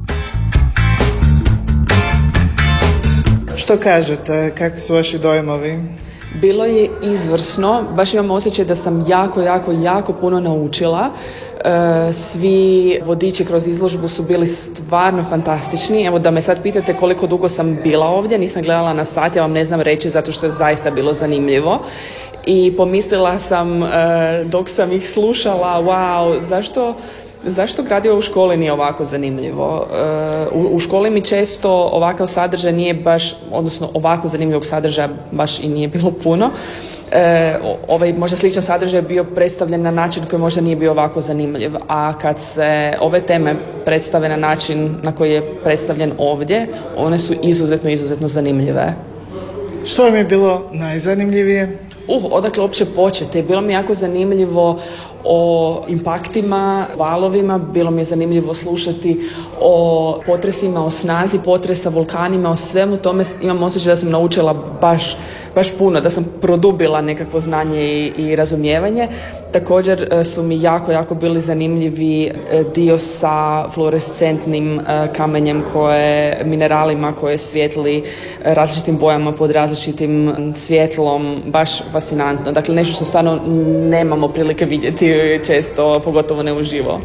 S15: Što kažete? Kakvi su vaši dojmovi?
S17: Bilo je izvrsno. Baš imam osjećaj da sam jako, jako, jako puno naučila. E, svi vodiči kroz izložbu su bili stvarno fantastični. Evo da me sad pitate koliko dugo sam bila ovdje, nisam gledala na sat, ja vam ne znam reći zato što je zaista bilo zanimljivo. I pomislila sam e, dok sam ih slušala, wow, zašto Zašto gradivo u školi nije ovako zanimljivo? U, u školi mi često ovakav sadržaj nije baš, odnosno ovako zanimljivog sadržaja baš i nije bilo puno. E, ovaj možda sličan sadržaj je bio predstavljen na način koji možda nije bio ovako zanimljiv, a kad se ove teme predstave na način na koji je predstavljen ovdje, one su izuzetno, izuzetno zanimljive.
S15: Što vam je bilo najzanimljivije?
S17: Uh, odakle uopće početi? Bilo mi jako zanimljivo o impaktima, valovima, bilo mi je zanimljivo slušati o potresima, o snazi potresa, vulkanima, o svemu tome. Imam osjećaj da sam naučila baš, baš puno, da sam produbila nekakvo znanje i, i razumijevanje. Također su mi jako, jako bili zanimljivi dio sa fluorescentnim kamenjem, koje, mineralima koje svijetli različitim bojama pod različitim svjetlom, baš fascinantno. Dakle, nešto što stvarno nemamo prilike vidjeti često, pogotovo ne uživo.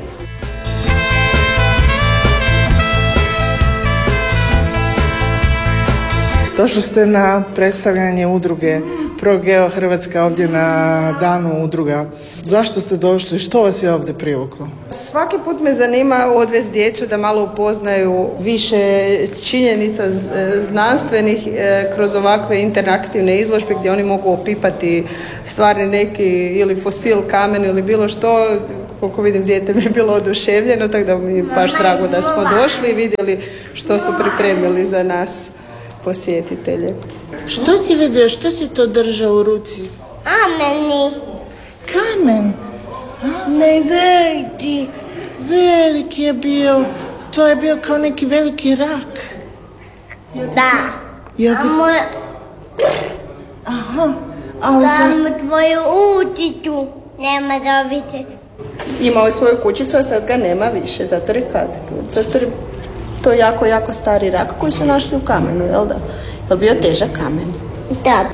S15: Došli ste na predstavljanje udruge ProGeo Hrvatska ovdje na danu udruga. Zašto ste došli? Što vas je ovdje privuklo?
S14: Svaki put me zanima odvesti djecu da malo upoznaju više činjenica znanstvenih kroz ovakve interaktivne izložbe gdje oni mogu opipati stvari neki ili fosil, kamen ili bilo što. Koliko vidim, dijete mi je bilo oduševljeno, tako da mi je baš drago da smo došli i vidjeli što su pripremili za nas posjetitelje.
S15: Što si vidio? Što si to držao u ruci?
S18: Kameni.
S15: Kamen?
S18: Ne veliki.
S15: Veliki je bio. To je bio kao neki veliki rak.
S18: Da.
S15: Jel ti...
S18: Amo...
S15: Aha. Ali sam...
S18: Samo tvoju uticu. Nema da ovise.
S14: Imao je svoju kućicu, a sad ga nema više. Zato je katkut. Zato je to jako, jako stari rak koji su našli u kamenu, jel da? Jel bio težak kamen?
S18: Da.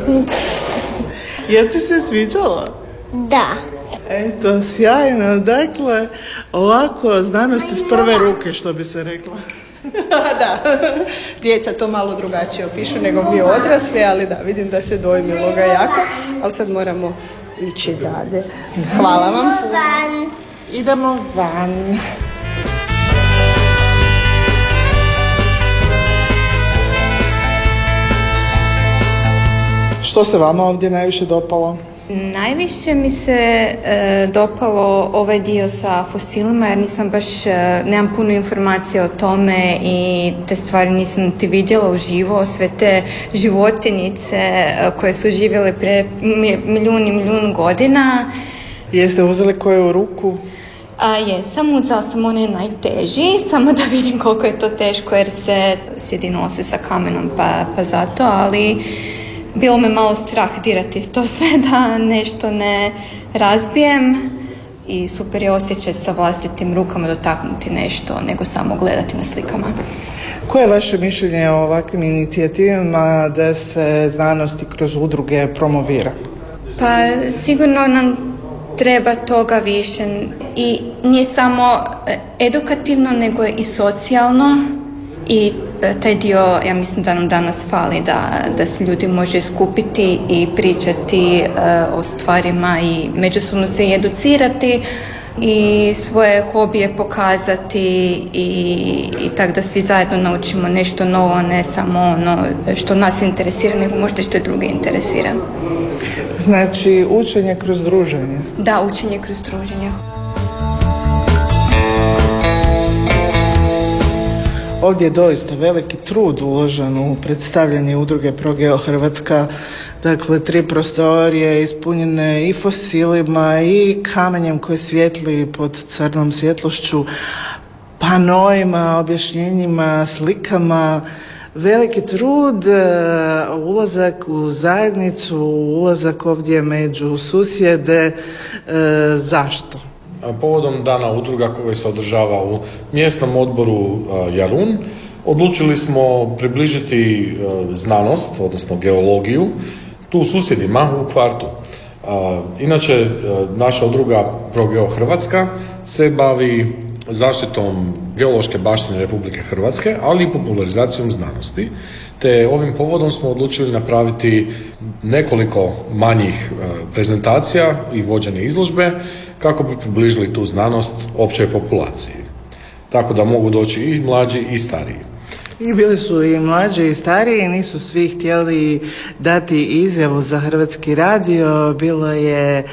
S15: Jel ti se sviđalo?
S18: Da.
S15: Eto, sjajno. Dakle, ovako znanost iz prve ruke, što bi se rekla.
S14: Da. Djeca to malo drugačije opišu nego mi odrasli, ali da, vidim da se dojmilo ga jako, ali sad moramo ići dalje. Hvala vam.
S18: Van.
S15: Idemo van. Što se vama ovdje najviše dopalo?
S19: Najviše mi se e, dopalo ovaj dio sa fosilima, jer nisam baš, e, nemam puno informacija o tome i te stvari nisam ti vidjela uživo, sve te životinjice e, koje su živjele pre milijun i milijun godina.
S15: Jeste uzeli koju u ruku?
S19: A jesam, uzela sam onaj najteži, samo da vidim koliko je to teško jer se sjedi nosi sa kamenom pa, pa zato, ali bilo me malo strah dirati to sve da nešto ne razbijem i super je osjećaj sa vlastitim rukama dotaknuti nešto nego samo gledati na slikama.
S15: Koje je vaše mišljenje o ovakvim inicijativama da se znanosti kroz udruge promovira?
S19: Pa sigurno nam treba toga više i nije samo edukativno nego i socijalno i taj dio, ja mislim da nam danas fali, da, da se ljudi može skupiti i pričati uh, o stvarima i međusobno se i educirati i svoje hobije pokazati i, i tako da svi zajedno naučimo nešto novo, ne samo ono što nas interesira, nego možda što druge interesira.
S15: Znači učenje kroz druženje?
S19: Da, učenje kroz druženje.
S15: Ovdje je doista veliki trud uložen u predstavljanje udruge ProGeo Hrvatska. Dakle, tri prostorije ispunjene i fosilima i kamenjem koji svijetli pod crnom svjetlošću, panojima, objašnjenjima, slikama. Veliki trud, ulazak u zajednicu, ulazak ovdje među susjede. Zašto?
S20: Povodom dana udruga koji se održava u mjesnom odboru Jarun, odlučili smo približiti znanost, odnosno geologiju, tu susjedima u kvartu. Inače, naša udruga ProGeo Hrvatska se bavi zaštitom geološke baštine Republike Hrvatske, ali i popularizacijom znanosti. Te ovim povodom smo odlučili napraviti nekoliko manjih prezentacija i vođene izložbe kako bi približili tu znanost općoj populaciji. Tako da mogu doći i mlađi i stariji.
S15: I bili su i mlađi i stariji, nisu svi htjeli dati izjavu za Hrvatski radio. Bilo je e,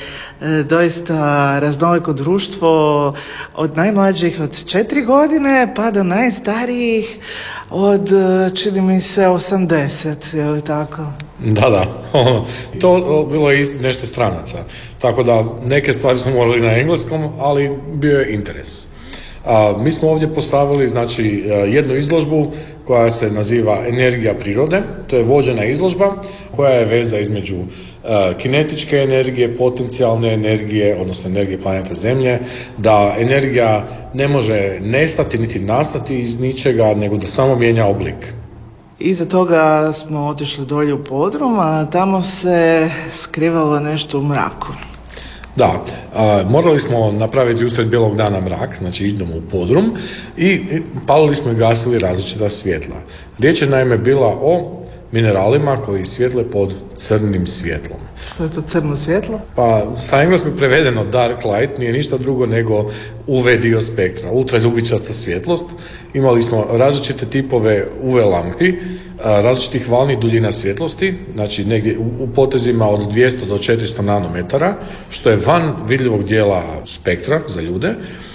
S15: doista raznoliko društvo od najmlađih od četiri godine pa do najstarijih od, čini mi se, osamdeset, je li tako?
S20: Da, da. To bilo je nešto stranaca. Tako da neke stvari smo morali na engleskom, ali bio je interes. A, mi smo ovdje postavili znači jednu izložbu koja se naziva Energija prirode. To je vođena izložba koja je veza između a, kinetičke energije, potencijalne energije, odnosno energije planete Zemlje, da energija ne može nestati niti nastati iz ničega, nego da samo mijenja oblik.
S15: Iza toga smo otišli dolje u podrum, a tamo se skrivalo nešto u mraku.
S20: Da, a, morali smo napraviti usred bijelog dana mrak, znači idemo u podrum i palili smo i gasili različita svjetla. Riječ je naime bila o mineralima koji svjetle pod crnim svjetlom.
S15: Što je to crno svjetlo?
S20: Pa sa engleskog prevedeno dark light nije ništa drugo nego U V dio spektra, ultraljubičasta svjetlost. Imali smo različite tipove U V lampi, različitih valnih duljina svjetlosti, znači negdje u potezima od dvjesto do četiristo nanometara, što je van vidljivog dijela spektra za ljude.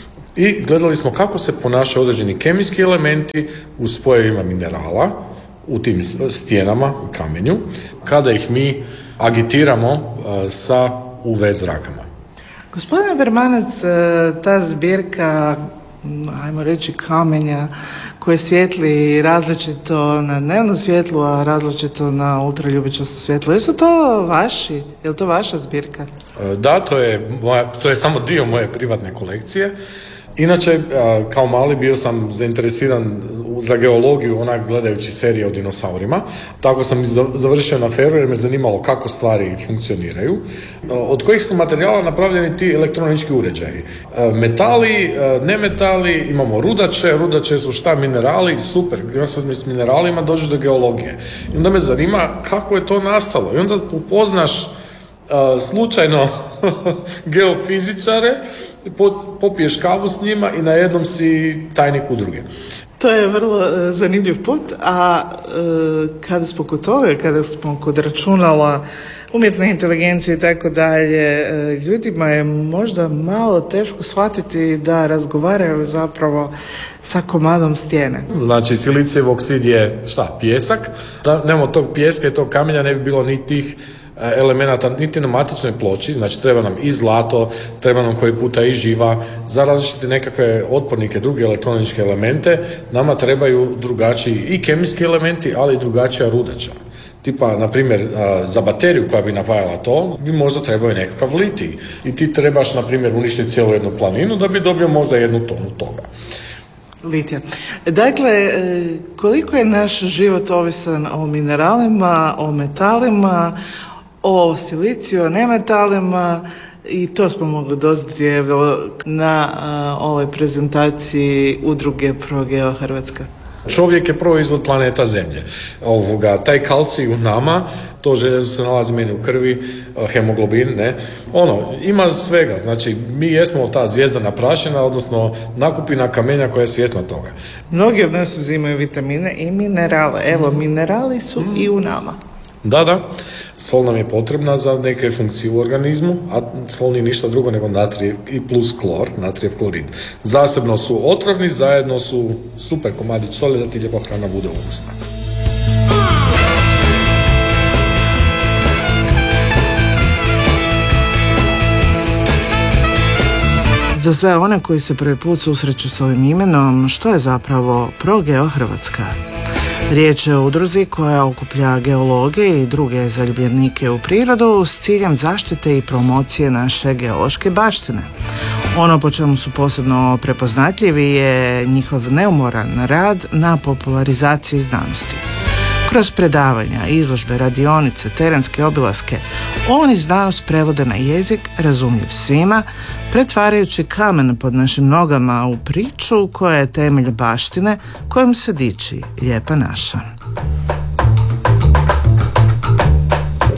S20: I gledali smo kako se ponašaju određeni kemijski elementi u spojevima minerala, u tim stijenama, u kamenju, kada ih mi agitiramo uh, sa U V zrakama.
S15: Gospodine Bermanac, ta zbirka, ajmo reći, kamenja koje svijetli različito na dnevno svjetlo, a različito na ultraljubičasto svjetlo, jesu to vaši? Je li to vaša zbirka?
S20: Da, to je, moja, to je samo dio moje privatne kolekcije. Inače, kao mali bio sam zainteresiran za geologiju, onak gledajući serije o dinosaurima. Tako sam završio na Feru jer me zanimalo kako stvari funkcioniraju. Od kojih su materijala napravljeni ti elektronički uređaji. Metali, nemetali, imamo rudače, rudače su šta, minerali, super, gdje sad mi s mineralima dođeš do geologije. I onda me zanima kako je to nastalo. I onda upoznaš uh, slučajno geofizičare, popiješ kavu s njima i na jednom si tajnik udruge.
S15: To je vrlo uh, zanimljiv put, a uh, kada smo kod toga, kada smo kod računala, umjetne inteligencije i tako dalje, uh, ljudima je možda malo teško shvatiti da razgovaraju zapravo sa komadom stijene.
S20: Znači, silicijev oksid je šta? Pijesak. Da nemamo tog pijeska i tog kamenja ne bi bilo ni tih elemenata niti na matičnoj ploči, znači treba nam i zlato, treba nam koji puta i živa, za različite nekakve otpornike, druge elektroničke elemente, nama trebaju drugačiji i kemijski elementi, ali i drugačija rudača. Tipa, na primjer, za bateriju koja bi napajala to, bi možda trebao i nekakav litij. I ti trebaš, na primjer, uništiti cijelu jednu planinu da bi dobio možda jednu tonu toga.
S15: Litija. Dakle, koliko je naš život ovisan o mineralima, o metalima, o siliciju, o nemetalima, i to smo mogli doznati evo na a, ovoj prezentaciji udruge ProGeo Hrvatska.
S20: Čovjek je proizvod planeta Zemlje. Ovoga, taj kalcij u nama, to željezo se nalazi meni u krvi, hemoglobin, ne. Ono, ima svega. Znači, mi jesmo ta zvijezdana prašina, odnosno nakupina kamenja koja je svjesna toga.
S15: Mnogi od nas uzimaju vitamine i minerale. Evo, minerali su mm. i u nama.
S20: Da, da. Sol nam je potrebna za neke funkcije u organizmu, a sol nije ništa drugo nego natrijev i plus klor, natrijev klorid. Zasebno su otrovni, zajedno su super komadić soli da ti lijepa hrana bude ukusna.
S15: Za sve one koji se prvi put susreću s ovim imenom, što je zapravo ProGeo Hrvatska? Riječ je o udruzi koja okuplja geologe i druge zaljubljenike u prirodu s ciljem zaštite i promocije naše geološke baštine. Ono po čemu su posebno prepoznatljivi je njihov neumoran rad na popularizaciji znanosti. Kroz predavanja, izložbe, radionice, terenske obilaske, oni znanost prevode na jezik razumljiv svima, pretvarajući kamen pod našim nogama u priču koja je temelj baštine kojom se diči Lijepa naša.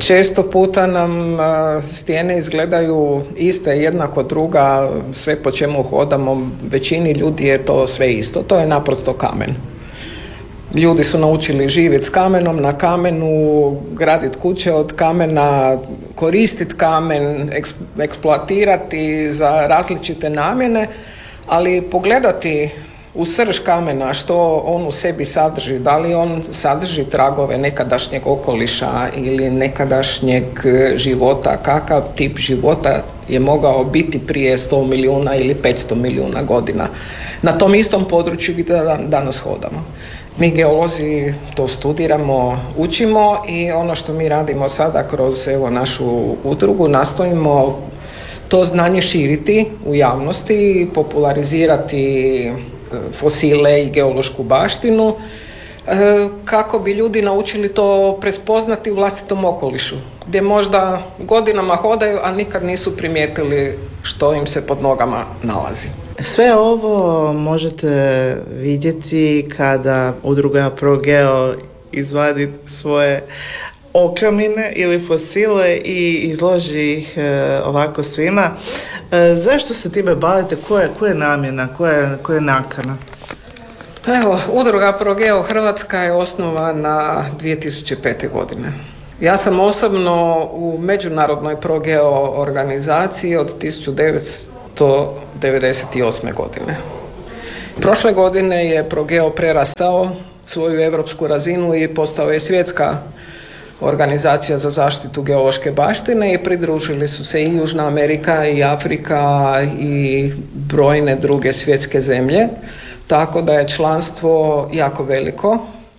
S16: Često puta nam a, stijene izgledaju iste, jednako druga, sve po čemu hodamo, većini ljudi je to sve isto, to je naprosto kamen. Ljudi su naučili živjeti s kamenom, na kamenu, graditi kuće od kamena, koristiti kamen, eks, eksploatirati za različite namjene, ali pogledati u srž kamena što on u sebi sadrži, da li on sadrži tragove nekadašnjeg okoliša ili nekadašnjeg života, kakav tip života je mogao biti prije sto milijuna ili petsto milijuna godina na tom istom području gdje danas hodamo. Mi geolozi to studiramo, učimo i ono što mi radimo sada kroz evo, našu udrugu, nastojimo to znanje širiti u javnosti, popularizirati fosile i geološku baštinu, kako bi ljudi naučili to prespoznati u vlastitom okolišu, gdje možda godinama hodaju, a nikad nisu primijetili što im se pod nogama nalazi.
S15: Sve ovo možete vidjeti kada udruga ProGeo izvadi svoje okamine ili fosile i izloži ih e, ovako svima. E, zašto se time bavite? Koja je, koja je namjena? Koja je, koja je nakana?
S16: Evo, udruga ProGeo Hrvatska je osnovana dvije tisuće pete. godine. Ja sam osobno u međunarodnoj ProGeo organizaciji od tisuću devetsto devedeset osme. godine. Prošle godine je ProGeo prerastao svoju europsku razinu i postao je svjetska organizacija za zaštitu geološke baštine i pridružili su se i Južna Amerika i Afrika i brojne druge svjetske zemlje, tako da je članstvo jako veliko.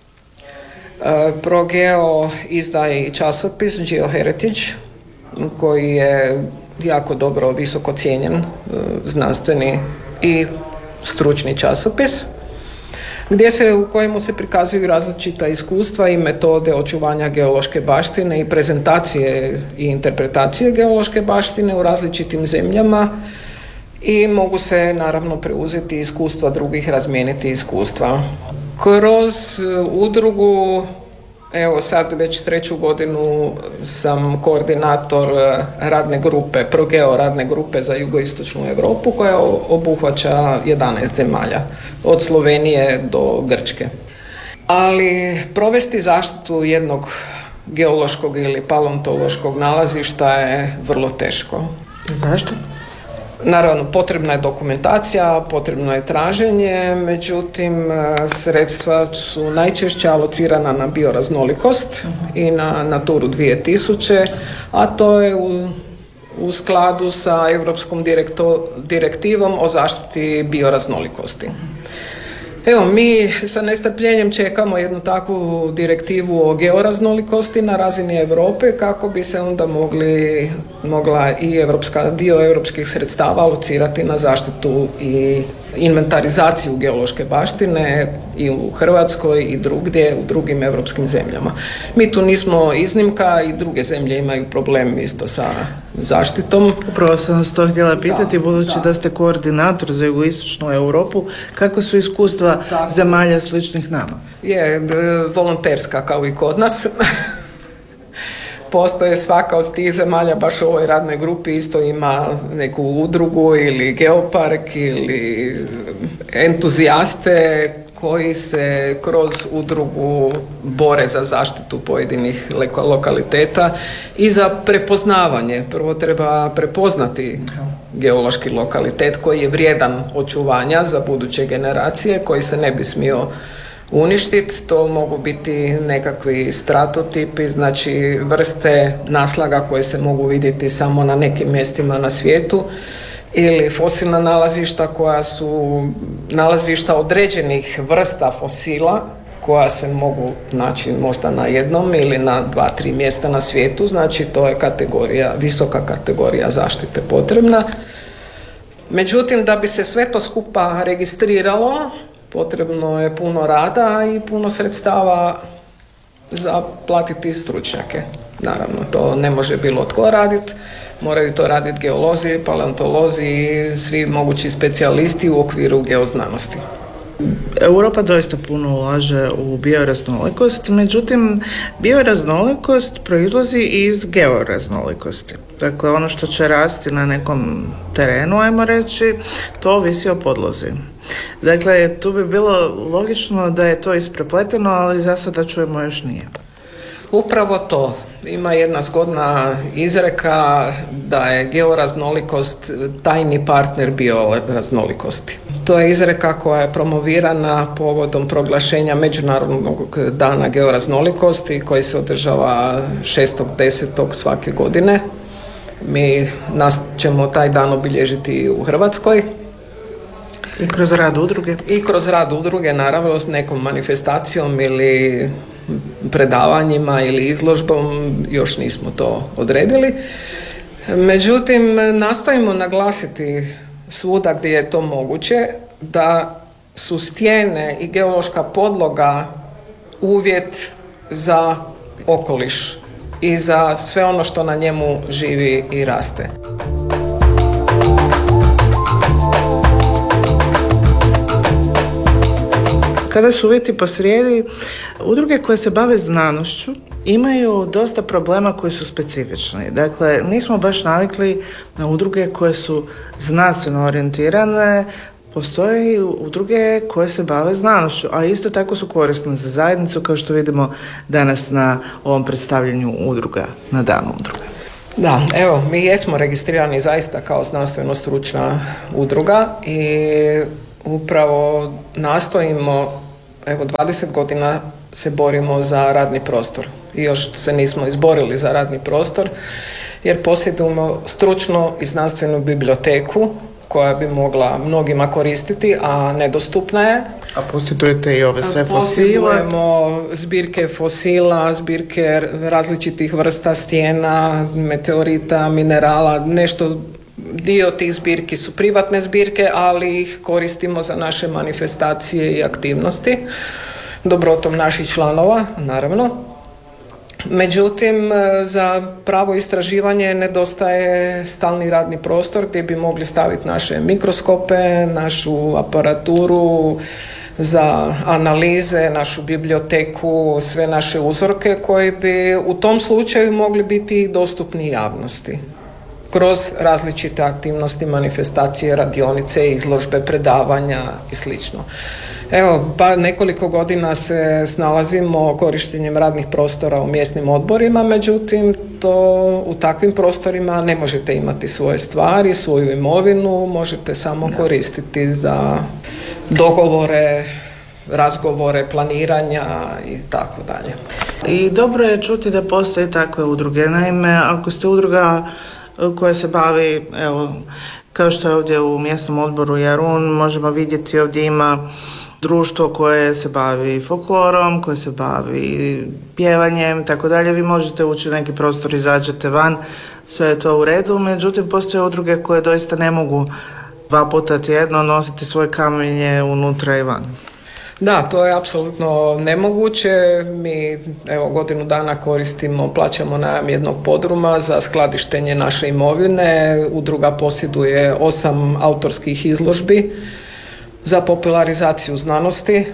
S16: ProGeo izdaje i časopis GeoHeritage koji je jako dobro, visoko cijenjen znanstveni i stručni časopis, gdje se, u kojemu se prikazuju različita iskustva i metode očuvanja geološke baštine i prezentacije i interpretacije geološke baštine u različitim zemljama i mogu se naravno preuzeti iskustva drugih, razmijeniti iskustva. Kroz udrugu, evo sad već treću godinu sam koordinator radne grupe, ProGeo radne grupe za jugoistočnu Europu koja obuhvaća jedanaest zemalja, od Slovenije do Grčke. Ali provesti zaštitu jednog geološkog ili paleontološkog nalazišta je vrlo teško.
S15: Zašto?
S16: Naravno, potrebna je dokumentacija, potrebno je traženje, međutim, sredstva su najčešće alocirana na bioraznolikost uh-huh. i na Naturu dvije tisuće, a to je u, u skladu sa Europskom direkto, direktivom o zaštiti bioraznolikosti. Evo, mi sa nestrpljenjem čekamo jednu takvu direktivu o georaznolikosti na razini Europe kako bi se onda mogli, mogla i evropska, dio europskih sredstava alocirati na zaštitu i inventarizaciju geološke baštine i u Hrvatskoj i drugdje, u drugim europskim zemljama. Mi tu nismo iznimka i druge zemlje imaju problem isto sa zaštitom.
S15: Upravo sam vas to htjela pitati,
S16: da,
S15: budući
S16: da.
S15: da ste koordinator za jugoistočnu Europu, kako su iskustva da. zemalja sličnih nama?
S16: Je, d- volonterska kao i kod nas. Postoje svaka od tih zemalja, baš u ovoj radnoj grupi isto ima neku udrugu ili geopark ili entuzijaste koji se kroz udrugu bore za zaštitu pojedinih lokaliteta i za prepoznavanje. Prvo treba prepoznati geološki lokalitet koji je vrijedan očuvanja za buduće generacije, koji se ne bi smio uništiti. To mogu biti nekakvi stratotipi, znači vrste naslaga koje se mogu vidjeti samo na nekim mjestima na svijetu, ili fosilna nalazišta koja su nalazišta određenih vrsta fosila koja se mogu naći možda na jednom ili na dva, tri mjesta na svijetu, znači to je kategorija, visoka kategorija zaštite potrebna. Međutim, da bi se sve to skupa registriralo, potrebno je puno rada i puno sredstava za platiti stručnjake. Naravno, to ne može bilo tko raditi, moraju to raditi geolozi, paleontolozi i svi mogući specijalisti u okviru geoznanosti.
S15: Europa doista puno ulaže u bioraznolikost, međutim bioraznolikost proizlazi iz georaznolikosti. Dakle, ono što će rasti na nekom terenu, ajmo reći, to ovisi o podlozi. Dakle, tu bi bilo logično da je to isprepleteno, ali za sada čujemo još nije.
S16: Upravo to. Ima jedna zgodna izreka da je georaznolikost tajni partner bioraznolikosti. To je izreka koja je promovirana povodom proglašenja Međunarodnog dana georaznolikosti koji se održava šestog desetog svake godine. Mi nas ćemo taj dan obilježiti u Hrvatskoj.
S15: I kroz rad udruge?
S16: I kroz rad udruge, naravno, s nekom manifestacijom ili predavanjima ili izložbom, još nismo to odredili. Međutim, nastojimo naglasiti svuda gdje je to moguće da su stijene i geološka podloga uvjet za okoliš i za sve ono što na njemu živi i raste.
S15: Kada su uvjeti posrijedi, udruge koje se bave znanošću imaju dosta problema koji su specifični. Dakle, nismo baš navikli na udruge koje su znanstveno orijentirane. Postoje i udruge koje se bave znanošću, a isto tako su korisne za zajednicu, kao što vidimo danas na ovom predstavljanju udruga, na danu udruga.
S16: Da, evo, mi jesmo registrirani zaista kao znanstveno stručna udruga i upravo nastojimo, evo, dvadeset godina se borimo za radni prostor i još se nismo izborili za radni prostor jer posjedujemo stručnu i znanstvenu biblioteku koja bi mogla mnogima koristiti, a nedostupna je.
S15: A posjedujete i ove sve fosile?
S16: Posjedujemo zbirke fosila, zbirke različitih vrsta stijena, meteorita, minerala, nešto. Dio tih zbirki su privatne zbirke, ali ih koristimo za naše manifestacije i aktivnosti, dobrotom naših članova, naravno. Međutim, za pravo istraživanje nedostaje stalni radni prostor gdje bi mogli staviti naše mikroskope, našu aparaturu za analize, našu biblioteku, sve naše uzorke koji bi u tom slučaju mogli biti dostupni javnosti kroz različite aktivnosti, manifestacije, radionice, izložbe, predavanja i slično. Evo, pa nekoliko godina se snalazimo korištenjem radnih prostora u mjesnim odborima, međutim, to u takvim prostorima ne možete imati svoje stvari, svoju imovinu, možete samo koristiti za dogovore, razgovore, planiranja i tako dalje.
S15: I dobro je čuti da postoje takve udruge. Naime, ako ste udruga koja se bavi, evo, kao što je ovdje u mjesnom odboru Jarun, možemo vidjeti ovdje ima društvo koje se bavi folklorom, koje se bavi pjevanjem, tako dalje. Vi možete ući u neki prostor, izađete van, sve je to u redu, međutim postoje udruge koje doista ne mogu dva puta tjedno nositi svoje kamenje unutra i van.
S16: Da, to je apsolutno nemoguće. Mi, evo, godinu dana koristimo, plaćamo najam jednog podruma za skladištenje naše imovine. Udruga posjeduje osam autorskih izložbi za popularizaciju znanosti,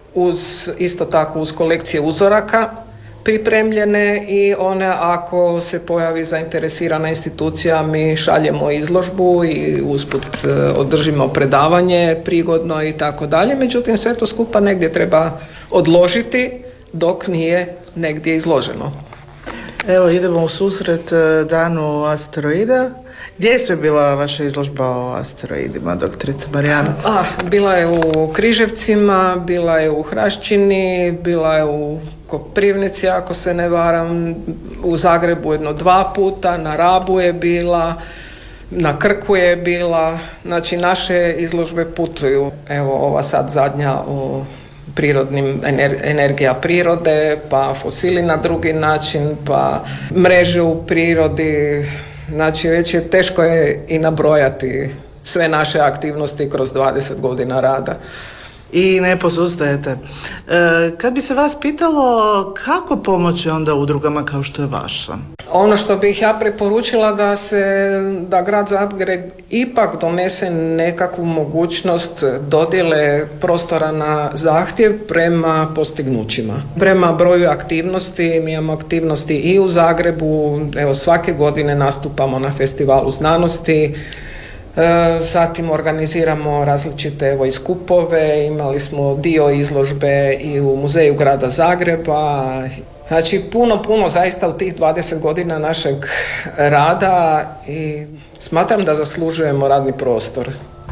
S16: uz, isto tako uz kolekcije uzoraka pripremljene, i one, ako se pojavi zainteresirana institucija, mi šaljemo izložbu i usput održimo predavanje prigodno i tako dalje. Međutim, sve to skupa negdje treba odložiti dok nije negdje izloženo.
S15: Evo, idemo u susret danu asteroida. Gdje je sve bila vaša izložba o asteroidima, doktorica Marjanac?
S16: Ah, bila je u Križevcima, bila je u Hraščini, bila je u Koprivnici, ako se ne varam, u Zagrebu jedno dva puta, na Rabu je bila, na Krku je bila. Znači, naše izložbe putuju. Evo, ova sad zadnja o prirodnim ener, energija prirode, pa fosili na drugi način, pa mreže u prirodi. Znači, već je teško je i nabrojati sve naše aktivnosti kroz dvadeset godina rada.
S15: i ne posustajete. E, kad bi se vas pitalo kako pomoći onda udrugama kao što je vaša?
S16: Ono što bih ja preporučila da se, da grad Zagreb ipak donese nekakvu mogućnost dodjele prostora na zahtjev prema postignućima. Prema broju aktivnosti, mi imamo aktivnosti i u Zagrebu, evo svake godine nastupamo na festivalu znanosti, e, zatim organiziramo različite evo i skupove, imali smo dio izložbe i u muzeju grada Zagreba. Znači puno, puno zaista u tih dvadeset godina našeg rada i smatram da zaslužujemo radni prostor.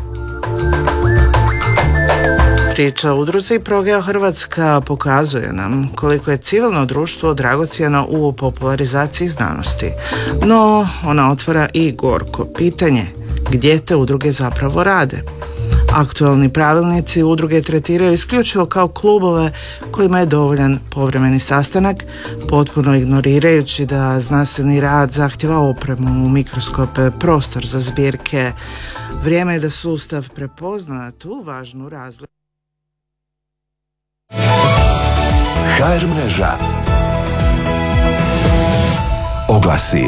S15: Priča o udruzi Progeo Hrvatska pokazuje nam koliko je civilno društvo dragocjeno u popularizaciji znanosti. No, ona otvara i gorko pitanje, gdje te udruge zapravo rade? Aktualni pravilnici udruge tretiraju isključivo kao klubove kojima je dovoljan povremeni sastanak, potpuno ignorirajući da znanstveni rad zahtjeva opremu, mikroskope, prostor za zbirke. Vrijeme je da sustav prepozna tu važnu razliku.
S9: ha er mreža. Oglasi.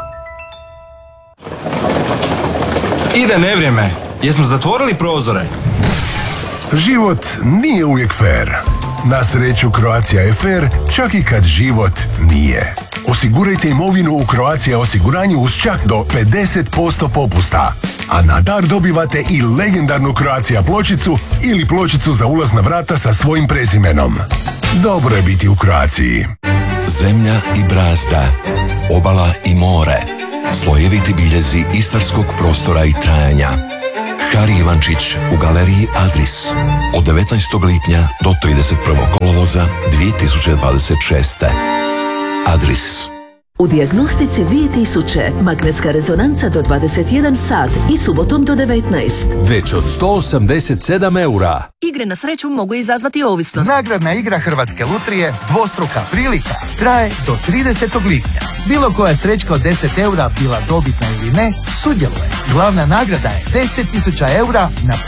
S21: Ide nevrijeme. Jesmo zatvorili prozore?
S22: Život nije uvijek fair. Na sreću Croatia je fair čak i kad život nije. Osigurajte imovinu u Croatia osiguranju uz čak do pedeset posto popusta. A na dar dobivate i legendarnu Croatia pločicu ili pločicu za ulaz na vrata sa svojim prezimenom. Dobro je biti u Croaciji.
S9: Zemlja i brazda, obala i more, slojeviti biljezi istarskog prostora i trajanja. Hari Ivančić u galeriji Adris od devetnaestog lipnja do trideset prvog kolovoza dvije tisuće dvadeset šeste. Adris.
S23: U dijagnostici dvije tisuće magnetska rezonanca do dvadeset jedan sat i subotom do devetnaest.
S24: Već od sto osamdeset sedam eura.
S25: Igre na sreću mogu izazvati ovisnost.
S26: Nagradna igra Hrvatske lutrije Dvostruka prilika traje do tridesetog lipnja. Bilo koja srećka od deset eura bila dobitna ili ne, sudjeluje. Glavna nagrada je deset tisuća eura na